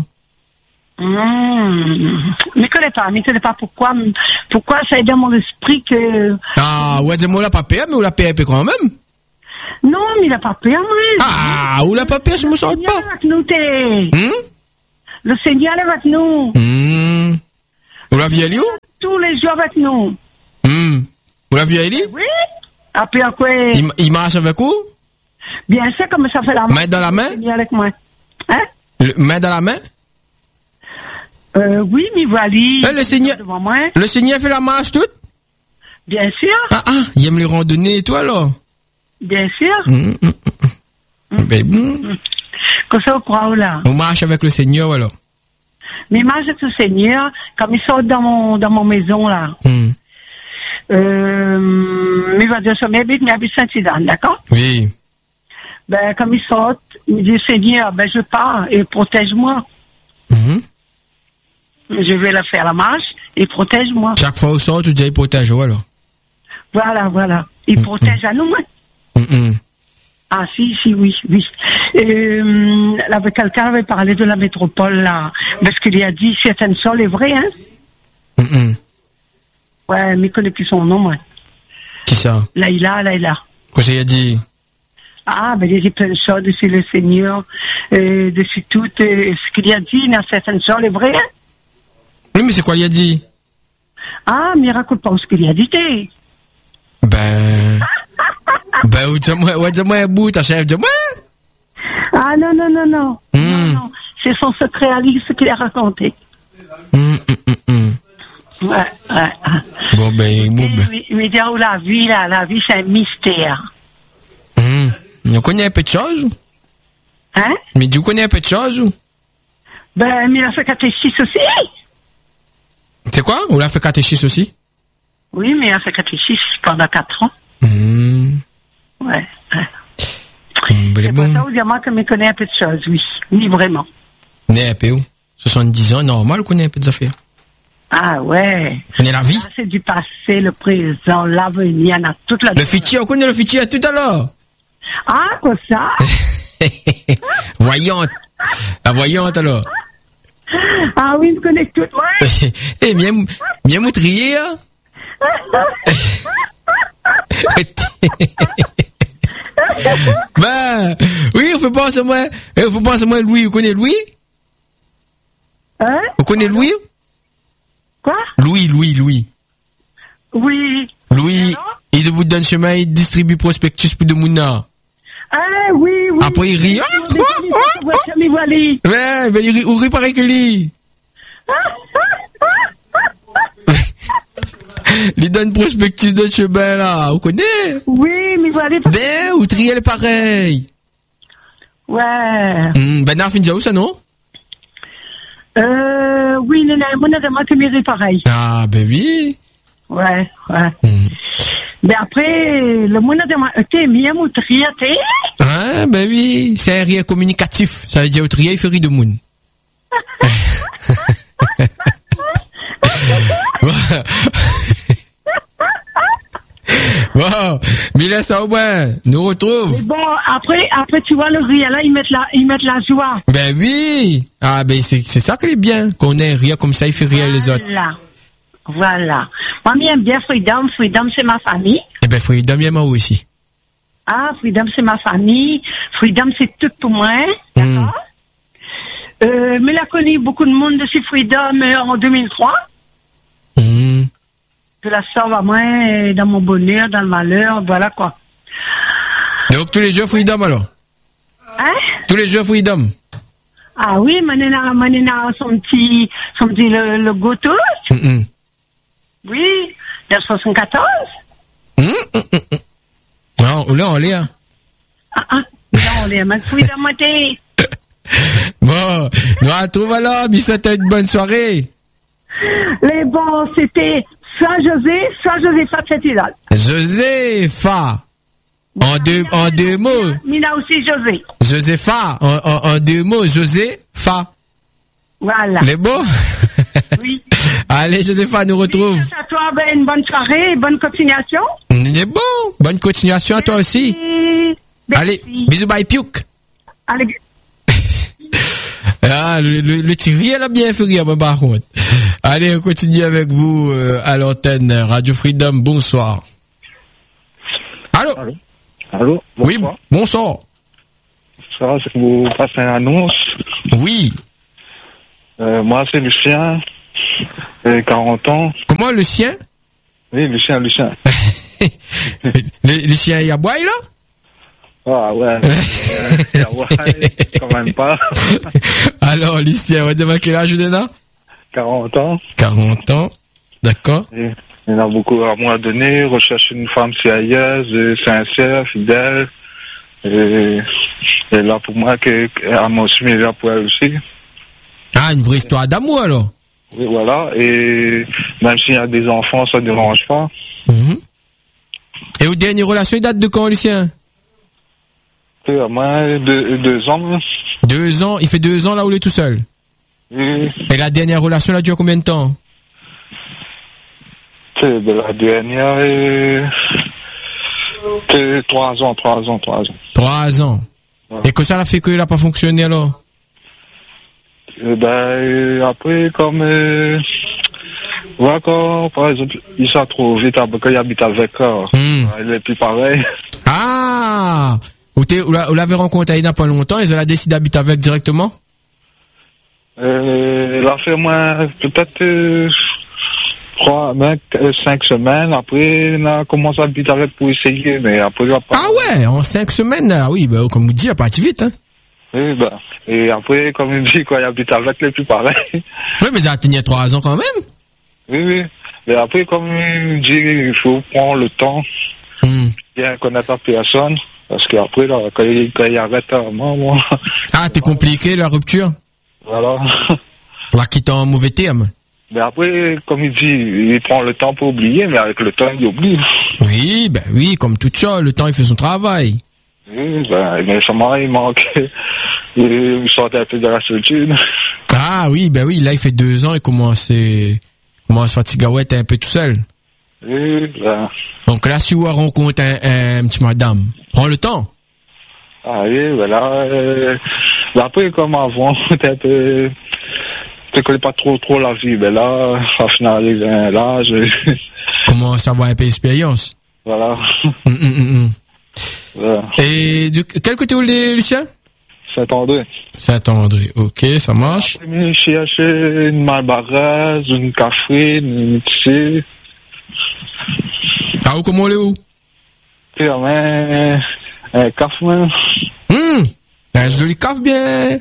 Mmh. Mais connais pas, mais connais pas pourquoi, pourquoi ça est dans mon esprit que. Ah, ouais, dis-moi la papier, mais ou la paix un peu quand même. Non, mais il a pas peur, moi. Ah, ou la papier, je me sors pas. Avec nous, t'es. Hmm? Le Seigneur est avec nous. Hmm. Ou la vieille où? Tous les jours avec nous. Hmm. Ou la vieille? Oui. Après, quoi? Il, il marche avec vous? Bien sûr, comme ça fait la main. Main dans la main? Le Seigneur avec moi. Hein? Le, main dans la main? Euh, oui, mais voilà. Eh, le Seigneur, devant moi. le Seigneur fait la marche toute? Bien sûr. Ah, ah, il aime les randonnées et toi, alors? Bien sûr. Hmm, hmm, hmm. Ben, bon. Comme ça, on croit là. On marche avec le Seigneur, alors? Mais moi, avec le Seigneur, comme il sort dans mon, dans mon maison, là. Hmm. Euh, mais va dire ça, mais habite, mais habite Saint-Idan, d'accord? Oui. Ben, comme il sort, il me dit, Seigneur, ben, je pars et protège-moi. Mhm. Je vais la faire la marche et protège-moi. Chaque fois au sort, tu dis, il protège, alors? Voilà, voilà. Il Mm, protège à nous, hein. Mm, mm. Ah, si, si, oui, oui. Euh, là, quelqu'un avait parlé de la métropole, là. Parce qu'il a dit, certaines choses, est vrai, hein. Mm, mm. Ouais, mais il connaît plus son nom, moi. Qui ça? Laïla, Laïla. Qu'est-ce qu'il a dit? Ah, ben, il a dit plein de choses dessus le Seigneur, euh, dessus tout, euh, ce qu'il a dit, dans certaines choses, est vrai, hein. Oui, mais c'est quoi il a dit? Ah, mais il raconte pas ce qu'il a dit, t'es. Ben... ben, ou dis-moi, ou dis-moi un bout, ta chef, dis-moi. Ah, non, non, non, non. Mm. Non, non. C'est son secret à lui, ce qu'il a raconté. Mm, mm, mm, mm. Ouais, ouais. Bon, ben, bon, ben. Mais, mais dans la vie, là, la vie, c'est un mystère. Mm. On connaît un peu de choses? Hein? Mais tu connais un peu de choses? Ou? Ben, mais il a fait catéchisme aussi. C'est quoi? On l'a fait catéchisme aussi? Oui, mais il a fait catéchisme pendant quatre ans. Mm. Ouais, ouais. Mm, ben, C'est bon. pour ça, vous dire moi, que je connais un peu de choses, oui. Oui, vraiment. Né un peu, où? soixante-dix ans, normal, on connaît un peu des affaires. Ah, ouais. On connaît la vie. Ça, c'est du passé, le présent, l'avenir, on a toute la... Le futur, on connaît le futur tout à l'heure. Ah, quoi ça? Voyante. La voyante, alors. Ah oui, je connais tout, ouais. Eh, bien, bien moutrier, hein? Ben, oui, on fait penser à moi. On fait penser à moi, Louis. Vous connaissez Louis? Hein? Vous connaissez Louis? Quoi? Louis, Louis, Louis. Oui. Louis, Alors? il te bout d'un chemin, il distribue prospectus pour de mouna. Ah, oui, oui. Après, il rit. Oui, oui, oui, oui, oui, oui, oui. Ouais, ben, il rit, il rit pareil que lui. Il donne prospectus de chemin, là. Vous connaissez? Oui, mais voilà. Ben, ou triel pareil. Ouais. Hmm, ben, n'a fin déjà où ça, non? Euh, oui, non, non, moi, non, c'est mes pareil. Ah, ben oui. Ouais, ouais. Hmm. Mais après, le monde a été bien moutrier, t'es? Ah, ben oui. C'est un rire communicatif. Ça veut dire au triel, il fait rire de moun. Bon, mais là, ça au moins, nous retrouve. Mais bon, après, après, tu vois, le rire, là, ils mettent la, ils mettent la joie. Ben oui. Ah, ben c'est, c'est ça qui est bien. Qu'on ait rire comme ça, il fait rire les autres. Voilà. Voilà. Moi, j'aime bien Freedom. Freedom, c'est ma famille. Eh ben, Freedom, il y a moi aussi. Ah, Freedom, c'est ma famille. Freedom, c'est tout pour moi. D'accord? Mm. Euh, mais là, connu beaucoup de monde de chez Freedom euh, en deux mille trois. Mm. Je la sauve à moi, euh, dans mon bonheur, dans le malheur, voilà quoi. Donc, tous les jeux Freedom, alors? Hein? Tous les jeux Freedom. Ah oui, Manena, Manena, son petit, son petit, le, le goto. Mm, mm. Oui, de soixante-quatorze. Mm, mm, mm, mm. Non, là, on l'est, hein. Ah, ah. Là, on est à Freedom, maté. Bon, nous retrouvons alors, mais souhaite une bonne soirée. Les bons, c'était soit José, soit Josépha Saint-Idan. Josépha. En deux, en deux mots. Mina aussi José. Josépha. En, en, en deux mots, Josépha. Voilà. Les beaux? Oui. Allez, Josépha nous retrouve. Merci à toi, ben, une bonne soirée, bonne continuation. Les beaux. Bonne continuation à toi aussi. Et... Allez, bisous, bye, piouk. Allez. Ah, le, le, le Thierry, elle a bien fait rire, mais par contre. Allez, on continue avec vous euh, à l'antenne Radio Freedom. Bonsoir. Allô? Allô? Allô? Oui, bonsoir. Ça va, c'est que vous passez une annonce. Oui. Euh, moi, c'est Lucien, j'ai quarante ans. Comment, le sien? Oui, Lucien, Lucien. le, le chien, il y a boy, là? Ah ouais, euh, ouais, quand même pas. Alors, Lucien, on va dire à quel âge il a? quarante ans. quarante ans, d'accord. Et il y en a beaucoup à moi à donner. Recherche une femme sérieuse, sincère, fidèle. Et, et là, pour moi, que, à moi aussi, mais là pour elle aussi. Ah, une vraie histoire d'amour, alors. Oui, voilà. Et même s'il y a des enfants, ça ne dérange pas. Mm-hmm. Et aux dernières relations, il date de quand, Lucien? Et à moi, deux, deux ans. Deux ans, il fait deux ans là où il est tout seul. Oui. Et la dernière relation, elle a duré combien de temps? C'est de la dernière, euh, c'est trois ans, trois ans, trois ans. Trois ans. Ouais. Et que ça l'a fait qu'il n'a pas fonctionné alors? Euh, ben, euh, après, comme, euh, voilà, quand, par exemple, il s'est trop vite, quand il habite avec elle, mm. il est plus pareil. Ah! Vous l'avez rencontré il n'y a pas longtemps, ils ont décidé d'habiter avec directement? Euh, il a fait moins, peut-être, euh, trois, même, cinq semaines. Après, il a commencé à habiter avec pour essayer, mais après, il a pas. Ah ouais, en cinq semaines, là, oui, bah, comme vous dites, il a parti vite, hein. Oui, bah, et après, comme il dit, quand il habite avec, il est plus pareil. Oui, mais ça a tenu trois ans quand même. Oui, oui. Mais après, comme il dit, il faut prendre le temps, mm. bien connaître la personne. Parce qu'après, là, quand il, quand il arrête, moi, moi. Ah, t'es compliqué, la rupture? Voilà. La quitte en mauvais terme. Mais après, comme il dit, il prend le temps pour oublier, mais avec le temps, il oublie. Oui, ben oui, comme tout ça, le temps, il fait son travail. Oui, ben, mais sûrement, il manque, il sortait un peu de la solitude. Ah oui, ben oui, là, il fait deux ans, il commence, il commence à fatiguer, ouais, t'es un peu tout seul. Oui, ben. Donc là, si vous rencontrez un, un petit madame, prends le temps. Ah oui, voilà. Euh, après, comme avant, t'es un peu, tu connais pas trop, trop la vie, mais là, à finaliser un l'âge. Commence à avoir un peu d'expérience. Voilà. Mm, mm, mm. Voilà. Et de quel côté vous l'êtes, Lucien? Saint-André. Saint-André, ok, ça marche. Après, j'ai acheté une malbaraise, une café, une thé. Ah, où, comment on est où? Tu as un, un café, même. Hum, un joli café bien.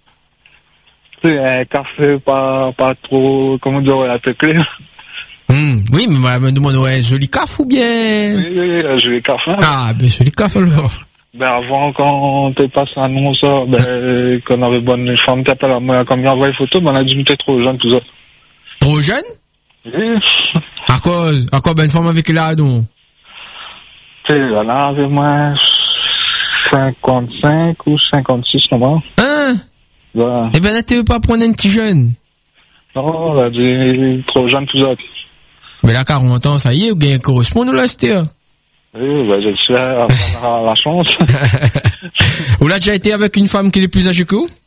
C'est un café pas, pas trop, comment dire, un peu clair. Hum, oui, mais je me demande, ouais, un joli café ou bien? Oui, oui, un joli café. Ah, ben, joli café alors. Ben, avant, quand tu passes un annonce, ben, qu'on avait bonne femme, t'appelles à moi, quand il envoie une photo, ben, on a dit, t'es trop jeune, tout ça. Trop jeune? Oui. À cause, à quoi, ben, une femme avec là, donc? Tu sais, là, avec moi, cinquante-cinq ou cinquante-six, comment? Hein? Ben. Eh ben, là, tu veux pas prendre un petit jeune? Non, on a dit, trop jeune, tout ça. Mais là, quarante ans, ça y est, vous gagnez correspond, là, c'était. Oui, ben, je suis à la chance. Vous l'avez déjà été avec une femme qui est plus âgée que vous?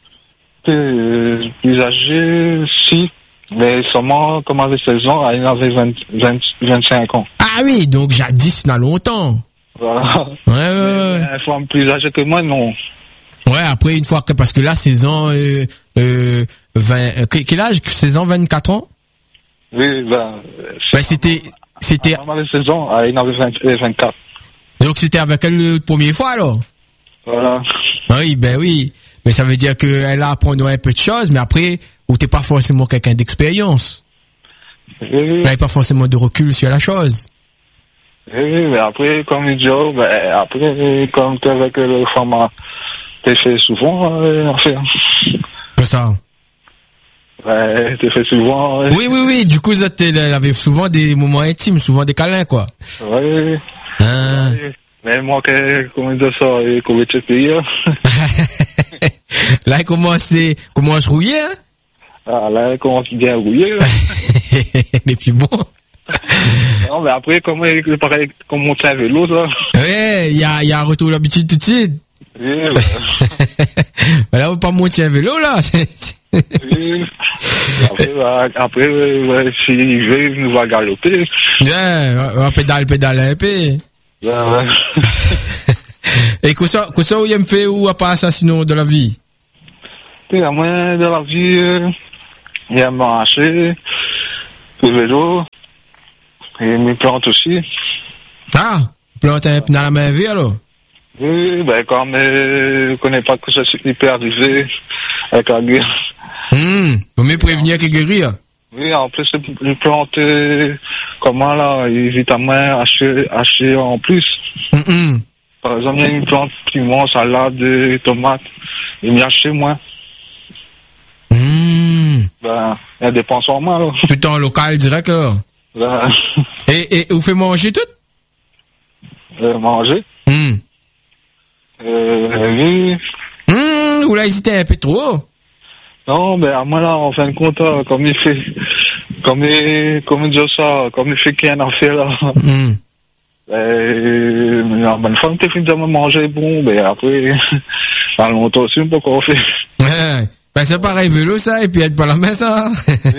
Euh, plus âgée, si. Mais seulement, comme avait seize ans, elle avait vingt, vingt, vingt-cinq ans. Ah oui, donc jadis, il y a longtemps. Voilà. Ouais, ouais, ouais. Une femme plus âgée que moi, non. Ouais, après, une fois que, parce que là, seize ans, euh, euh, vingt, euh, quel âge? seize ans, vingt-quatre ans? Oui, ben. Ben, c'était, c'était. Elle avait seize ans, elle avait vingt, vingt-quatre. Donc, c'était avec elle la première fois, alors? Voilà. Oui, ben oui. Mais ça veut dire qu'elle a appris un peu de choses, mais après, ou t'es pas forcément quelqu'un d'expérience. Oui. T'avais pas forcément de recul sur la chose. Oui, mais après, comme il dit, oh, ben, après, comme tu es avec le femme, t'es fait souvent, euh, en fait. Que ça? Ouais, t'es fait souvent. Ouais. Oui, oui, oui. Du coup, elle avait souvent des moments intimes, souvent des câlins, quoi. Oui. Ah. Mais moi, comment dire ça, comment tu payes? Là, il commence, commence rouiller, hein? Ah, là, comment tu bien rouillé, là. Et puis bon. Non, mais après, comment, pareil, comme on tient à vélo, ça. Ouais, il y a, il y a un retour l'habitude tout de suite. Oui, bah. Bah là, on va pas monter un vélo, là. Oui. Après, bah, après, ouais, si je vais, il nous va galoper. Ouais, on va pédale, pédale un peu. Ouais, ouais. Et que ça, que ça, où il me fait ou à part ça, sinon, de la vie? Et à moi, de la vie, euh, il y a marché, le vélo, et mes plantes aussi. Ah, plante un peu dans la main vie, alors? Oui, ben, comme, euh, je connais pas que ça s'est peut arriver avec la guerre. Hum, faut mieux prévenir que guérir. Oui, en plus, les plantes, euh, comment là, évidemment, hacher, hacher en plus. Hum, hum. Par exemple, il y a une plante piment, salade, tomate, il y a chez moi. Hum. Ben, il y a des pensions en moins, là. Tout en local, direct, alors. Ben, Et, et, vous faites manger tout? euh, manger. Hum. Euh, oui. Hum, vous l'avez hésité un peu trop. Non, mais à moi, là, en fin de compte, là, comme il fait, comme il, comme il dit ça, comme il fait qu'il y a un affaire, là. Hum. Euh, la bonne femme, t'es fini de me manger bon, mais après, dans longtemps aussi, on peut encore faire. Ouais. Ben, c'est pareil, vélo, ça, et puis être pas la main, ça.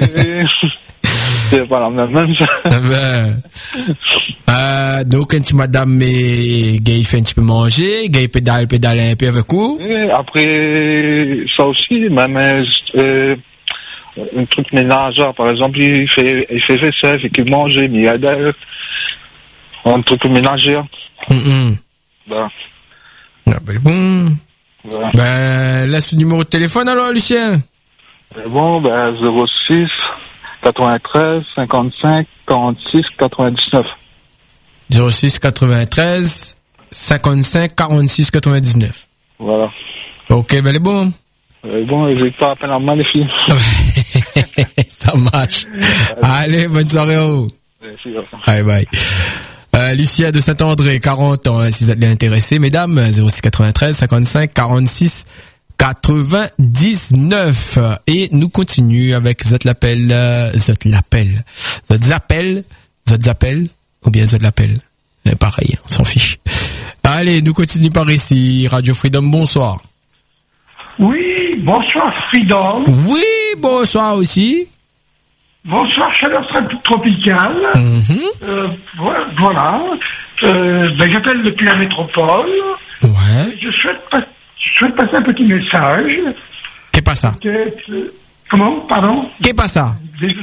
C'est pas la même, même ça. Ben, euh, donc, quand tu madame, mais, gay fait un petit peu manger, gay pédale, pédale un peu avec vous. Et après, ça aussi, même, euh, un truc ménagère, par exemple, il fait, il fait vaisselle, il fait qu'il mange, mais il y a des, un truc ménagère. Hum, hum. Ben, Ah, ben, bon. ben, Ben, laisse le numéro de téléphone, alors, Lucien. c'est bon, ben, zéro six, quatre-vingt-treize, cinquante-cinq, quarante-six, quatre-vingt-dix-neuf. zéro six quatre-vingt-treize cinquante-cinq quarante-six quatre-vingt-dix-neuf. Voilà. Ok, ben, les bon. Euh, bon, j'ai pas à peine la main, les filles. Ça marche. Allez, bonne soirée, oh. Merci, ouais. Bye bye. Euh, Lucia de Saint-André, quarante ans, hein, si ça l'est intéressé, mesdames, zéro six quatre-vingt-treize cinquante-cinq quarante-six quatre-vingt-dix-neuf. Et nous continuons avec Zot l'appel, euh, Zot l'appel, Zot zappel, Zot zappel, ou bien Zot l'appel. Eh, pareil, on s'en fiche. Allez, nous continuons par ici. Radio Freedom, bonsoir. Oui, bonsoir Freedom. Oui, bonsoir aussi. Bonsoir chaleur tropicale. Mm-hmm. Euh, voilà. Euh, ben, j'appelle depuis la métropole. Ouais. Je souhaite, pas, je souhaite passer un petit message. Qu'est pas ça? Peut-être, euh, comment? Pardon? Qu'est pas ça?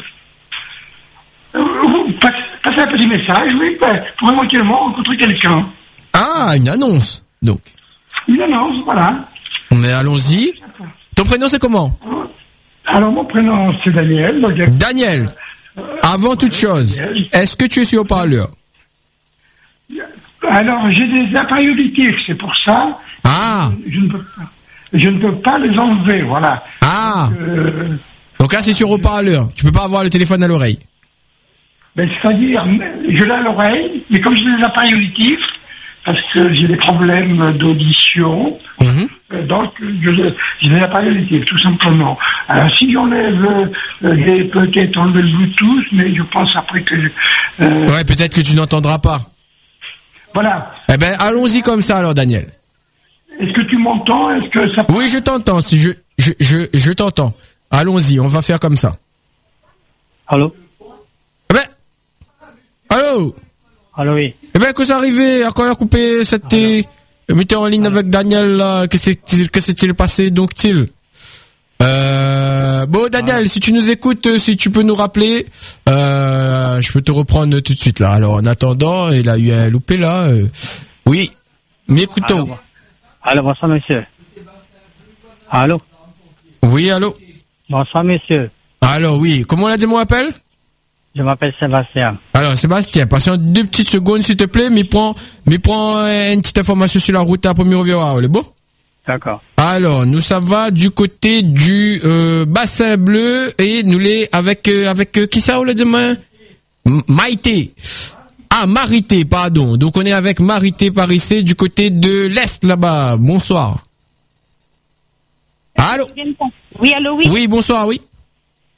Euh, passer, passer un petit message, oui, ben, pour éventuellement rencontrer quelqu'un. Ah, une annonce, donc. Une annonce, voilà. Mais allons-y. Ton prénom, c'est comment? Alors, mon prénom, c'est Daniel. Donc, Daniel, avant toute chose, est-ce que tu es sur haut-parleur? alors, j'ai des appareils auditifs, c'est pour ça. Ah. Je ne peux pas, je ne peux pas les enlever, voilà. Ah. Euh, Donc là, c'est sur haut-parleur. Tu peux pas avoir le téléphone à l'oreille. ben, c'est-à-dire, je l'ai à l'oreille, mais comme j'ai des appareils auditifs, parce que j'ai des problèmes d'audition, Mm-hmm. euh, donc je- j'ai des appareils auditifs, tout simplement. Alors, si j'enlève, euh, j'ai peut-être enlevé le Bluetooth, mais je pense après que... euh, Ouais, peut-être que tu n'entendras pas. Voilà. Eh ben, allons-y comme ça alors, Daniel. Est-ce que tu m'entends? Est-ce que ça... Oui, je t'entends. Si je, je, je, je t'entends. Allons-y, on va faire comme ça. Allô? Eh ben, allô? Allô, oui. Eh ben, que ça arrivait, à quoi on a coupé cette, euh, mettez en ligne avec Daniel, là, que s'est-il, que s'est-il passé, donc-il? Euh, bon, Daniel, si tu nous écoutes, euh, si tu peux nous rappeler, euh, je peux te reprendre tout de suite, là. Alors, en attendant, il a eu un loupé, là, euh, oui. Mais écoutons. Allô, bonsoir, monsieur. Allô? Oui, allô? Bonsoir, monsieur. Alors, oui. Comment on a dit mon appel? Je m'appelle Sébastien. Alors, Sébastien, patiente deux petites secondes, s'il te plaît, mais prends, mais prends euh, une petite information sur la route à premier reviera, est bon? D'accord. Alors, nous, ça va du côté du euh, bassin bleu et nous les avec euh, avec euh, qui ça, on l'a dit, moi? M- Maïté. Ah, Marité, pardon. Donc, on est avec Marité par ici, du côté de l'Est, là-bas. Bonsoir. Allô? Oui, allô, oui. Oui, bonsoir, oui.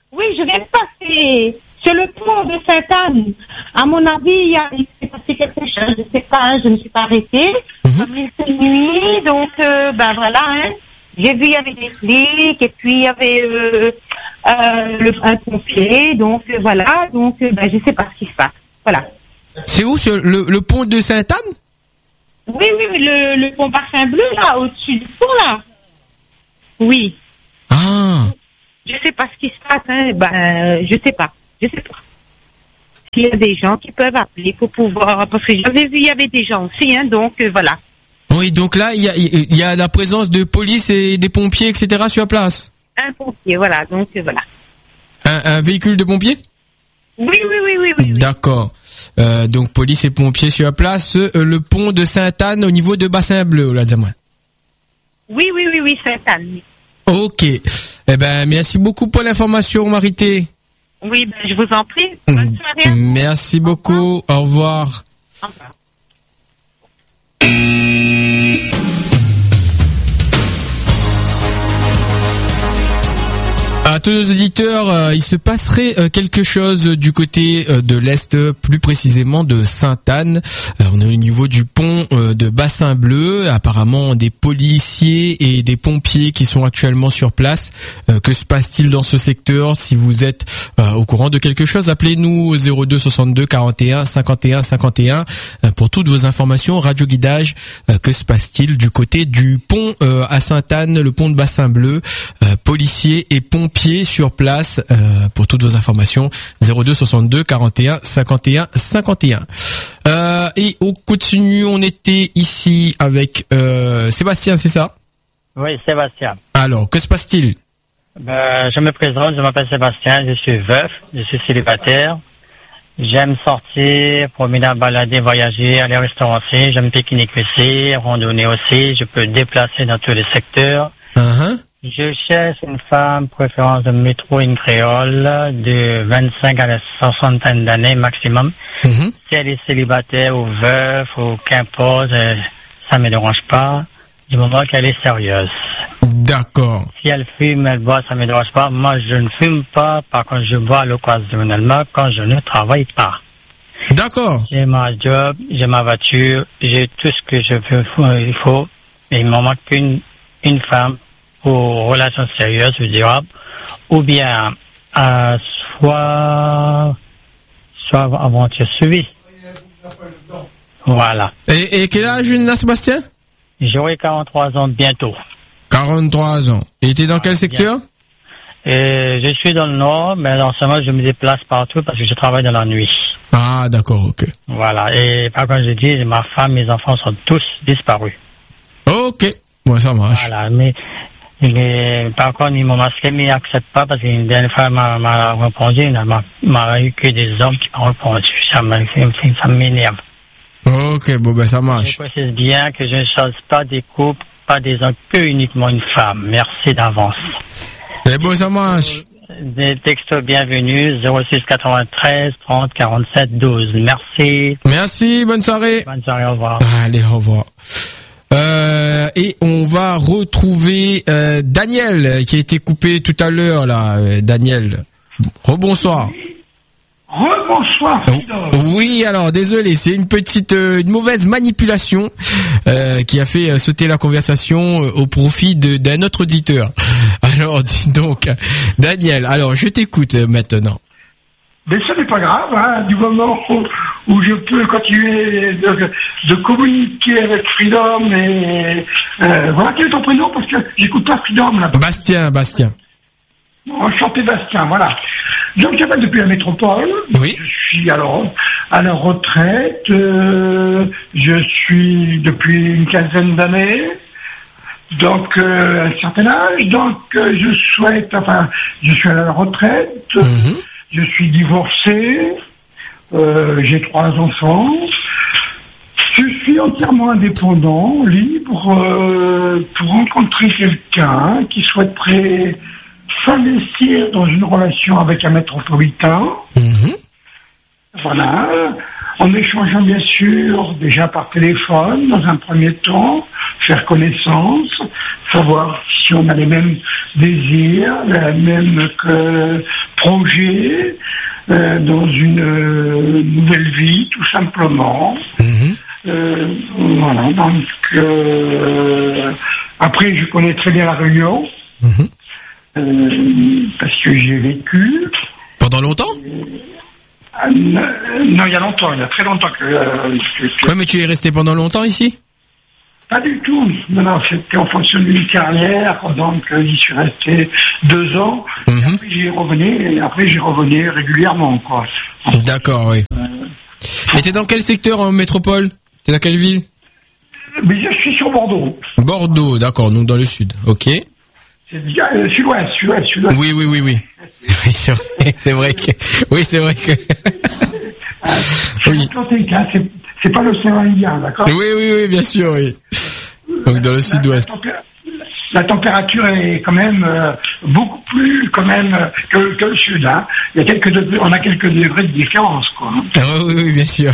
Oui, je viens de passer sur le pont de Sainte-Anne. À mon avis, il, y a, il s'est passé quelque chose. Je ne sais pas, je ne me suis pas arrêtée. Comme il fait nuit, donc, euh, ben voilà, hein. J'ai vu, il y avait des flics, et puis il y avait euh, euh, le, un pompier, donc euh, voilà, donc euh, ben, je ne sais pas ce qui se passe. Voilà. C'est où, sur le, le pont de Sainte-Anne? Oui, oui, oui, le, le pont Bassin Bleu, là, au-dessus du pont, là. Oui. Ah. Je sais pas ce qui se passe, hein. Ben, je sais pas. Je sais pas. S'il y a des gens qui peuvent appeler pour pouvoir, parce que j'avais vu, il y avait des gens aussi, hein, donc euh, voilà. Oui, donc là, il y a, il y a la présence de police et des pompiers, et cetera sur place. Un pompier, voilà, donc euh, voilà. Un, un véhicule de pompiers? Oui, oui, oui, oui, oui. oui. D'accord. Euh, donc police et pompiers sur place. Euh, le pont de Sainte-Anne au niveau de Bassin Bleu, là, dis-moi. Oui, oui, oui, oui, Sainte-Anne. Ok. Eh ben, merci beaucoup pour l'information, Marité. Oui, ben, je vous en prie. Bonne soirée. Merci beaucoup. Au revoir. Au revoir. À tous nos auditeurs, euh, il se passerait euh, quelque chose du côté euh, de l'Est, plus précisément de Sainte-Anne. Euh, on est au niveau du pont euh, de Bassin Bleu. Apparemment, des policiers et des pompiers qui sont actuellement sur place. Euh, que se passe-t-il dans ce secteur? Si vous êtes euh, au courant de quelque chose, appelez-nous au zéro deux soixante-deux quarante et un cinquante et un cinquante et un euh, pour toutes vos informations. Radio Guidage, euh, que se passe-t-il du côté du pont euh, à Sainte-Anne, le pont de Bassin Bleu? euh, Policiers et pompiers sur place euh, pour toutes vos informations. Zéro deux soixante-deux quarante et un cinquante et un cinquante et un. Euh, et on continue, on était ici avec euh, Sébastien, c'est ça? Oui, Sébastien. Alors, que se passe-t-il? Ben, je me présente, je m'appelle Sébastien, je suis veuf, je suis célibataire. J'aime sortir, promener, balader, voyager, aller au restaurant aussi, j'aime pique-nique aussi, randonner aussi, je peux déplacer dans tous les secteurs. Uh-huh. Je cherche une femme, préférence de métro, une créole, de vingt-cinq à la soixantaine d'années maximum. Mm-hmm. Si elle est célibataire ou veuf ou qu'importe, euh, ça me dérange pas, du moment qu'elle est sérieuse. D'accord. Si elle fume, elle boit, ça me dérange pas. Moi, je ne fume pas, par contre, je bois occasionnellement quand je ne travaille pas. D'accord. J'ai ma job, j'ai ma voiture, j'ai tout ce que je veux, il faut, mais il me manque une, une femme pour relations sérieuses ou durables, ou bien euh, soit soit aventure suivie. Voilà. Et, et quel âge là, Sébastien? J'aurai quarante-trois ans bientôt. quarante-trois ans. Et t'es dans quel secteur? Et je suis dans le nord, mais dans ce moment, je me déplace partout parce que je travaille dans la nuit. Ah, d'accord, ok. Voilà. Et par contre, je dis, ma femme, mes enfants sont tous disparus. Ok. Ouais, ça marche. Voilà. Mais, mais par contre, ils m'ont masqué, mais ils n'acceptent pas parce qu'une dernière fois, m'a, m'a répondu, il m'a, m'a eu que des hommes qui m'ont répondu. Ça, m'a, ça m'énerve. Ok, bon, ben, ça marche. Je précise bien que je ne change pas des couples, pas des hommes, que uniquement une femme. Merci d'avance. Eh bon, ça marche. Des textos bienvenus, zéro six quatre-vingt-treize trente quarante-sept douze. Merci. Merci, bonne soirée. Bonne soirée, au revoir. Allez, au revoir. Euh, et on va retrouver euh, Daniel qui a été coupé tout à l'heure là. Euh, Daniel, rebonsoir. Rebonsoir, Fidor. Oui, alors désolé, c'est une petite, euh, une mauvaise manipulation euh, qui a fait euh, sauter la conversation euh, au profit de, d'un autre auditeur. Alors, dis donc, Daniel, alors je t'écoute euh, maintenant. Mais ça n'est pas grave, hein, du moment où, où je peux continuer de, de communiquer avec Freedom et euh, voilà, quel est ton prénom parce que j'écoute pas Freedom là. Bastien, Bastien. Enchanté Bastien, voilà. Donc j'appelle depuis la métropole. Oui. Je suis alors à la retraite. Euh, je suis depuis une quinzaine d'années. Donc euh, un certain âge. Donc euh, je souhaite, enfin, je suis à la retraite. Mm-hmm. Je suis divorcé. Euh, j'ai trois enfants. Je suis entièrement indépendant, libre euh, pour rencontrer quelqu'un qui souhaiterait s'investir dans une relation avec un métropolitain. Mmh. Voilà. En échangeant bien sûr déjà par téléphone dans un premier temps, faire connaissance, savoir si on a les mêmes désirs, les mêmes que projet euh, dans une euh, nouvelle vie, tout simplement. Mhm. Euh, voilà, donc euh, après je connais très bien la Réunion, Mhm. euh, parce que j'ai vécu. Pendant longtemps? Euh, non, il y a longtemps, il y a très longtemps que... Euh, que, que Ouais, mais tu es resté pendant longtemps ici? pas du tout. Non, non, c'était en fonction d'une carrière, donc euh, j'y suis resté deux ans. Mhm. Et après j'y revenais, et après j'y revenais régulièrement, quoi. D'accord, oui. Et t'es dans quel secteur en métropole? T'es dans quelle ville? Mais je suis sur Bordeaux. Bordeaux, d'accord, donc dans le sud. Ok. C'est euh, sud-ouest, sud-ouest, sud-ouest. Oui, oui, oui, oui. Oui, c'est vrai, c'est vrai que. Oui, c'est vrai que. C'est Oui. Atlantique, hein, c'est, c'est pas l'océan Indien, d'accord? Oui, oui, oui, bien sûr, oui. Donc dans le sud-ouest. La, la, tempé- la température est quand même euh, beaucoup plus quand même euh, que, que le sud. Hein. Il y a quelques degrés, on a quelques degrés de différence, quoi. Ah, oui, oui, oui, bien sûr.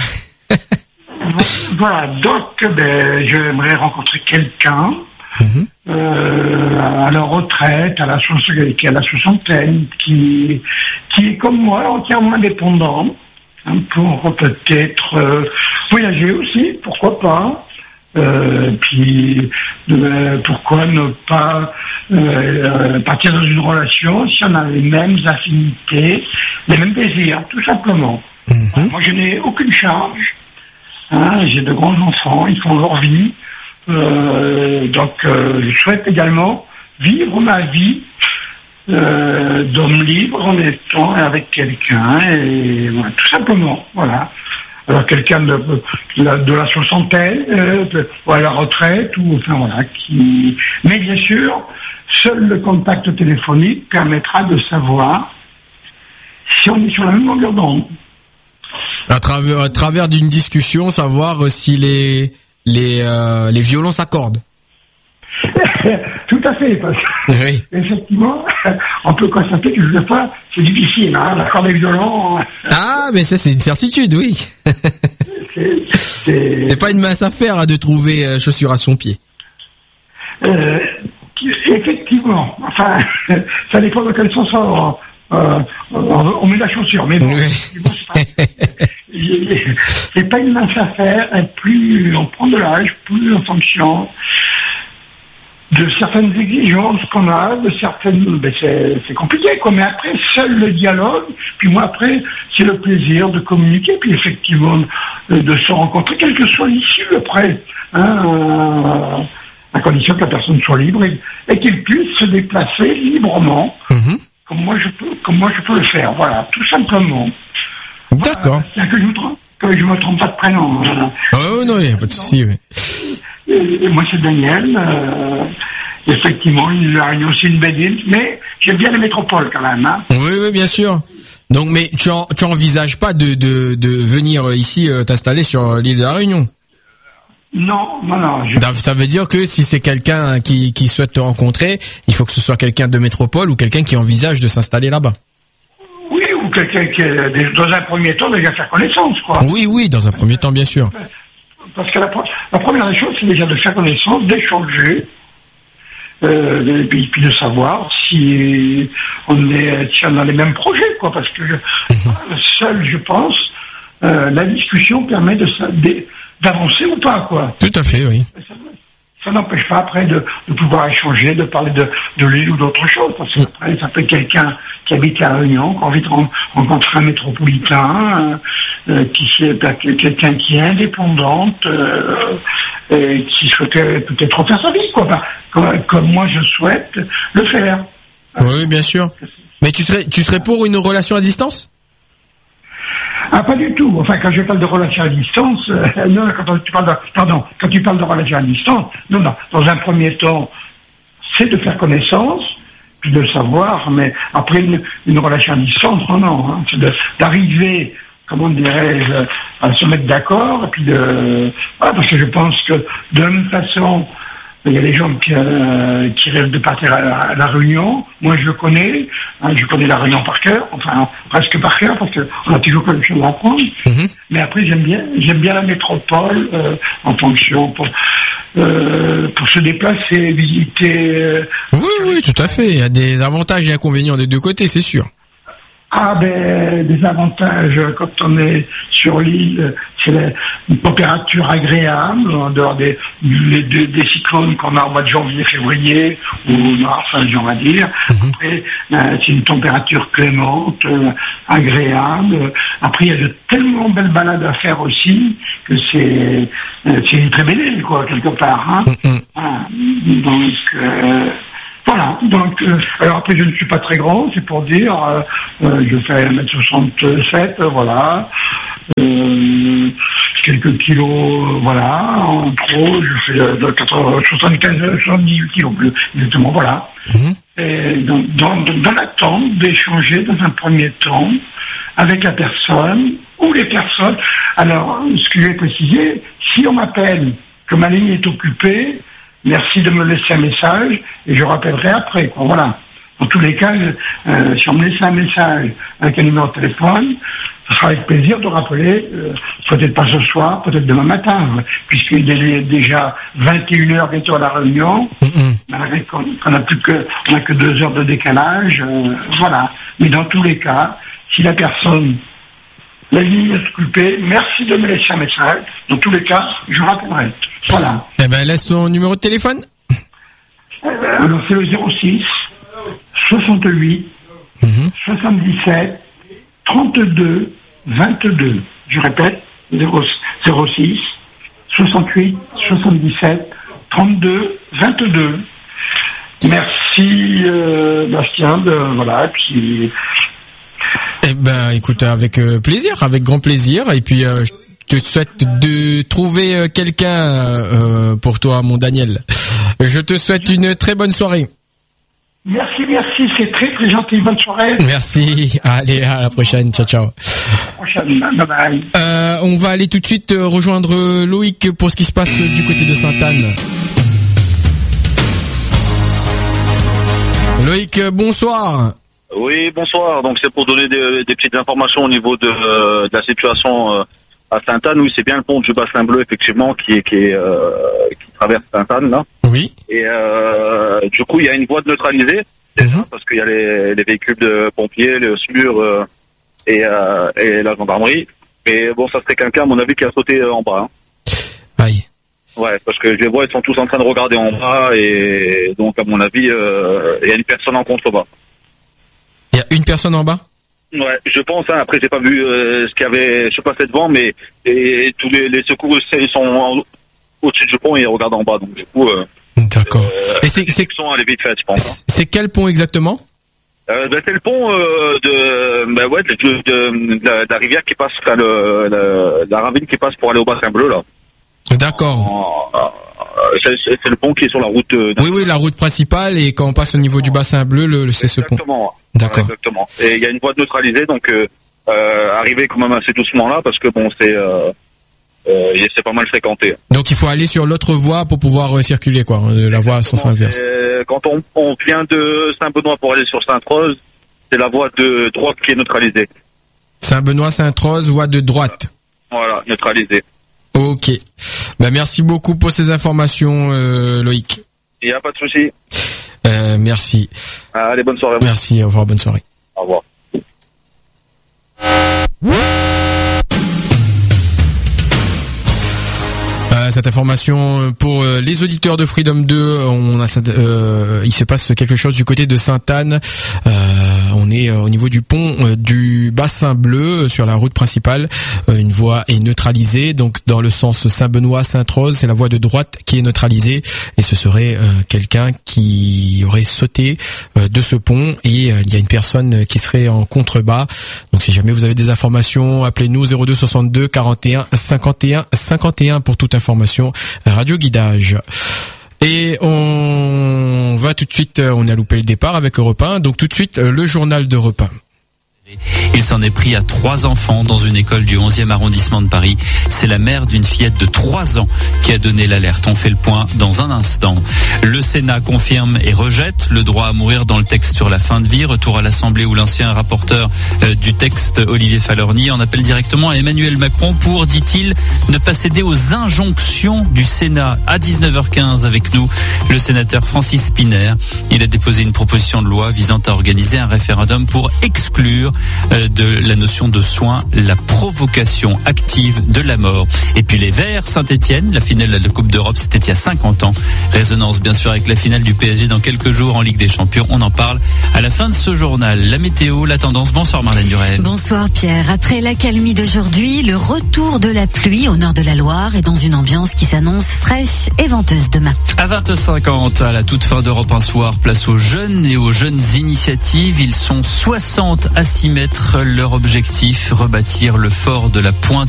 Voilà, donc ben, j'aimerais rencontrer quelqu'un Mhm. euh, à la retraite, à la, soix- qui est à la soixantaine, qui, qui est comme moi, entièrement indépendant, hein, pour peut-être euh, voyager aussi, pourquoi pas. Euh, puis euh, pourquoi ne pas euh, partir dans une relation si on a les mêmes affinités, les mêmes désirs, tout simplement. Mhm. Moi, je n'ai aucune charge. Hein, j'ai de grands enfants, ils font leur vie. Euh, donc, euh, je souhaite également vivre ma vie euh, d'homme libre en étant avec quelqu'un, et voilà, tout simplement. Voilà. Alors, quelqu'un de, de, la, de la soixantaine, euh, de, ou à la retraite, ou enfin voilà, qui. Mais bien sûr, seul le contact téléphonique permettra de savoir si on est sur la même longueur d'onde. À travers, à travers d'une discussion, savoir si les les euh, les violons s'accordent. Tout à fait, parce que Oui. effectivement, on peut constater que je sais pas, c'est difficile, hein, l'accord des violons, Ah, mais ça c'est une certitude, oui. c'est, c'est, C'est pas une mince affaire hein, de trouver euh, chaussure à son pied. euh, effectivement, enfin, ça dépend de quel sens on, euh, on, on met la chaussure, mais bon, Oui. effectivement, c'est pas, c'est pas une mince affaire, et plus on prend de l'âge, plus en fonction de certaines exigences qu'on a, de certaines, ben c'est, c'est compliqué, quoi. Mais après, seul le dialogue, puis moi après, c'est le plaisir de communiquer, puis effectivement de, de se rencontrer, quelle que soit l'issue après, hein, euh, à condition que la personne soit libre et, et qu'il puisse se déplacer librement, Mhm. comme moi je peux, comme moi je peux le faire, voilà, tout simplement. D'accord. Voilà, que je me trompe, que je me trompe pas de prénom. Voilà. Oh non, il n'y a pas de souci. Oui. Et, et moi, c'est Daniel. Euh, effectivement, il a aussi une belle île, mais j'aime bien les métropoles quand même. Hein. Oui, oui, bien sûr. Donc, mais tu en, tu envisages pas de de de venir ici euh, t'installer sur l'île de la Réunion? Non, non, non. Je... Ça veut dire que si c'est quelqu'un qui qui souhaite te rencontrer, il faut que ce soit quelqu'un de métropole ou quelqu'un qui envisage de s'installer là-bas. Oui, ou quelqu'un qui est dans un premier temps déjà faire connaissance, quoi. Oui, oui, dans un premier temps, bien sûr. Parce que la, la première des choses, c'est déjà de faire connaissance, d'échanger, euh, et puis, puis de savoir si on est si on a les mêmes projets, quoi. Parce que je, seul, je pense, euh, la discussion permet de, de d'avancer ou pas, quoi. Tout à fait, oui. Ça, ça n'empêche pas après de, de pouvoir échanger, de parler de, de l'île ou d'autre chose, parce que après, ça peut être quelqu'un qui habite à La Réunion, qui a envie de rencontrer un métropolitain, euh, qui c'est quelqu'un qui est indépendante, euh, et qui souhaitait peut-être refaire sa vie, quoi, comme, comme moi je souhaite le faire. Oui, bien sûr. Mais tu serais tu serais pour une relation à distance? Ah, pas du tout. Enfin, quand je parle de relation à distance, euh, non, quand tu parles de, pardon, quand tu parles de relation à distance, non, non. Dans un premier temps, c'est de faire connaissance, puis de le savoir, mais après une, une relation à distance, non, non. Hein, c'est de, d'arriver, comment dirais-je, à se mettre d'accord, et puis de, voilà, parce que je pense que de la même façon, il y a des gens qui, euh, qui rêvent de partir à la, à la Réunion. Moi, je le connais. Hein, je connais la Réunion par cœur, enfin presque par cœur, parce qu'on a toujours quelque chose à apprendre. Mm-hmm. Mais après, j'aime bien, j'aime bien la métropole euh, en fonction pour euh, pour se déplacer, visiter. Euh, oui, oui, tout à fait. Il y a des avantages et inconvénients des deux côtés, c'est sûr. Ah ben, des avantages quand on est sur l'île, c'est la, une température agréable, en dehors des, des, des, des cyclones qu'on a au mois de janvier, février, ou mars, on va dire. Mm-hmm. Après, euh, c'est une température clémente, euh, agréable. Après, il y a de tellement belles balades à faire aussi, que c'est, euh, c'est une très belle île, quoi, quelque part. Hein. Mm-hmm. Ah, donc... Euh, Voilà, donc, euh, alors après je ne suis pas très grand, c'est pour dire, euh, euh, je fais un mètre soixante-sept, euh, voilà, euh, quelques kilos, euh, voilà, en trop, je fais euh, de soixante-quinze, soixante-dix-huit kilos, plus exactement, voilà. Mmh. Et donc, dans, dans l'attente d'échanger dans un premier temps avec la personne, ou les personnes, alors, ce que je vais préciser, si on m'appelle que ma ligne est occupée, merci de me laisser un message et je rappellerai après. Quoi. Voilà. Dans tous les cas, euh, si on me laisse un message avec un numéro de téléphone, ce sera avec plaisir de rappeler, euh, peut-être pas ce soir, peut-être demain matin, puisqu'il est déjà vingt et une heures bientôt à la réunion, mm-hmm. malgré qu'on n'a plus que, on a que deux heures de décalage, euh, voilà. Mais dans tous les cas, si la personne, la ligne est occupée, merci de me laisser un message. Dans tous les cas, je rappellerai. Voilà. Eh ben, laisse ton numéro de téléphone. Euh, alors, c'est le zéro six, soixante-huit, mm-hmm. soixante-dix-sept, trente-deux, vingt-deux. Je répète, zéro six, soixante-huit, soixante-dix-sept, trente-deux, vingt-deux. Merci, euh, Bastien, de, voilà, puis... Eh ben, écoute, avec euh, plaisir, avec grand plaisir, et puis, euh, je te souhaite de trouver euh, quelqu'un euh, pour toi, mon Daniel. Je te souhaite une très bonne soirée. Merci, merci, c'est très très gentil. Bonne soirée. Merci. Allez, à la prochaine. Ciao, ciao. À la prochaine. Bye bye. Euh, on va aller tout de suite rejoindre Loïc pour ce qui se passe du côté de Sainte-Anne. Loïc, bonsoir. Oui, bonsoir. Donc c'est pour donner des, des petites informations au niveau de, de la situation euh, à Sainte-Anne. Oui, c'est bien le pont du Bassin Bleu, effectivement, qui est qui est euh, qui traverse Sainte-Anne là. Oui. Et euh, du coup, il y a une voie de neutralisée, déjà, mm-hmm. parce qu'il y a les, les véhicules de pompiers, le S M U R euh, et, euh, et la gendarmerie. Et bon, ça serait quelqu'un, à mon avis, qui a sauté en bas. Hein. Aïe. Ouais, parce que je les vois, ils sont tous en train de regarder en bas, et donc, à mon avis, euh, il y a une personne en contrebas. Il y a une personne en bas? Ouais, je pense. Hein, après, j'ai pas vu euh, ce qu'il y avait. Je sais pas devant, mais et, et tous les, les secours, ils sont en, au-dessus du pont et ils regardent en bas. Donc du coup, euh, d'accord. Euh, et c'est c'est sont allés vite fait, je pense. Hein. C'est quel pont exactement? Euh, bah, c'est le pont euh, de, bah ouais, de, de, de, de, la, de la rivière qui passe, enfin, le, le, la ravine qui passe pour aller au Bassin Bleu là. D'accord. En, c'est, c'est le pont qui est sur la route. Euh, oui, oui, la route principale, et quand on passe au niveau du Bassin Bleu, le, c'est ce pont. Exactement. D'accord. Ouais, exactement. Et il y a une voie neutralisée, donc euh, euh, arriver quand même assez doucement là, parce que bon, c'est euh, euh, c'est pas mal fréquenté. Donc il faut aller sur l'autre voie pour pouvoir euh, circuler, quoi, euh, la voie à sens inverse. Quand on, on vient de Saint-Benoît pour aller sur Sainte-Rose, c'est la voie de droite qui est neutralisée. Saint-Benoît, Sainte-Rose, voie de droite. Voilà, neutralisée. Ok. Bah, merci beaucoup pour ces informations, euh, Loïc. Il n'y a pas de souci. Euh, merci. Allez, bonne soirée. Merci, au revoir, bonne soirée. Au revoir. Cette information pour les auditeurs de Freedom deux, on a, euh, il se passe quelque chose du côté de Sainte-Anne. Euh, on est au niveau du pont euh, du Bassin Bleu sur la route principale. Euh, une voie est neutralisée, donc dans le sens Saint-Benoît-Sainte-Rose, c'est la voie de droite qui est neutralisée, et ce serait euh, quelqu'un qui aurait sauté euh, de ce pont, et euh, il y a une personne qui serait en contrebas. Donc si jamais vous avez des informations, appelez-nous zéro deux soixante-deux quarante et un cinquante et un cinquante et un pour toute information. Radio Guidage. Et on va tout de suite, on a loupé le départ avec Europe un, donc tout de suite le journal d'Europe un. Il s'en est pris à trois enfants dans une école du onzième arrondissement de Paris. C'est la mère d'une fillette de trois ans qui a donné l'alerte. On fait le point dans un instant. Le Sénat confirme et rejette le droit à mourir dans le texte sur la fin de vie. Retour à l'Assemblée où l'ancien rapporteur euh, du texte, Olivier Falorni, en appelle directement à Emmanuel Macron pour, dit-il, ne pas céder aux injonctions du Sénat. À dix-neuf heures quinze avec nous, le sénateur Francis Spinner. Il a déposé une proposition de loi visant à organiser un référendum pour exclure euh, de la notion de soin, la provocation active de la mort. Et puis les Verts, Saint-Etienne, la finale de la Coupe d'Europe, c'était il y a cinquante ans. Résonance bien sûr avec la finale du P S G dans quelques jours en Ligue des Champions. On en parle à la fin de ce journal. La météo, la tendance. Bonsoir Marlène Durel. Bonsoir Pierre. Après l'accalmie d'aujourd'hui, le retour de la pluie au nord de la Loire et dans une ambiance qui s'annonce fraîche et venteuse demain. À vingt heures cinquante, à la toute fin d'Europe un soir, place aux jeunes et aux jeunes initiatives. Ils sont soixante à s'y mettre. Leur objectif, rebâtir le fort de la Pointe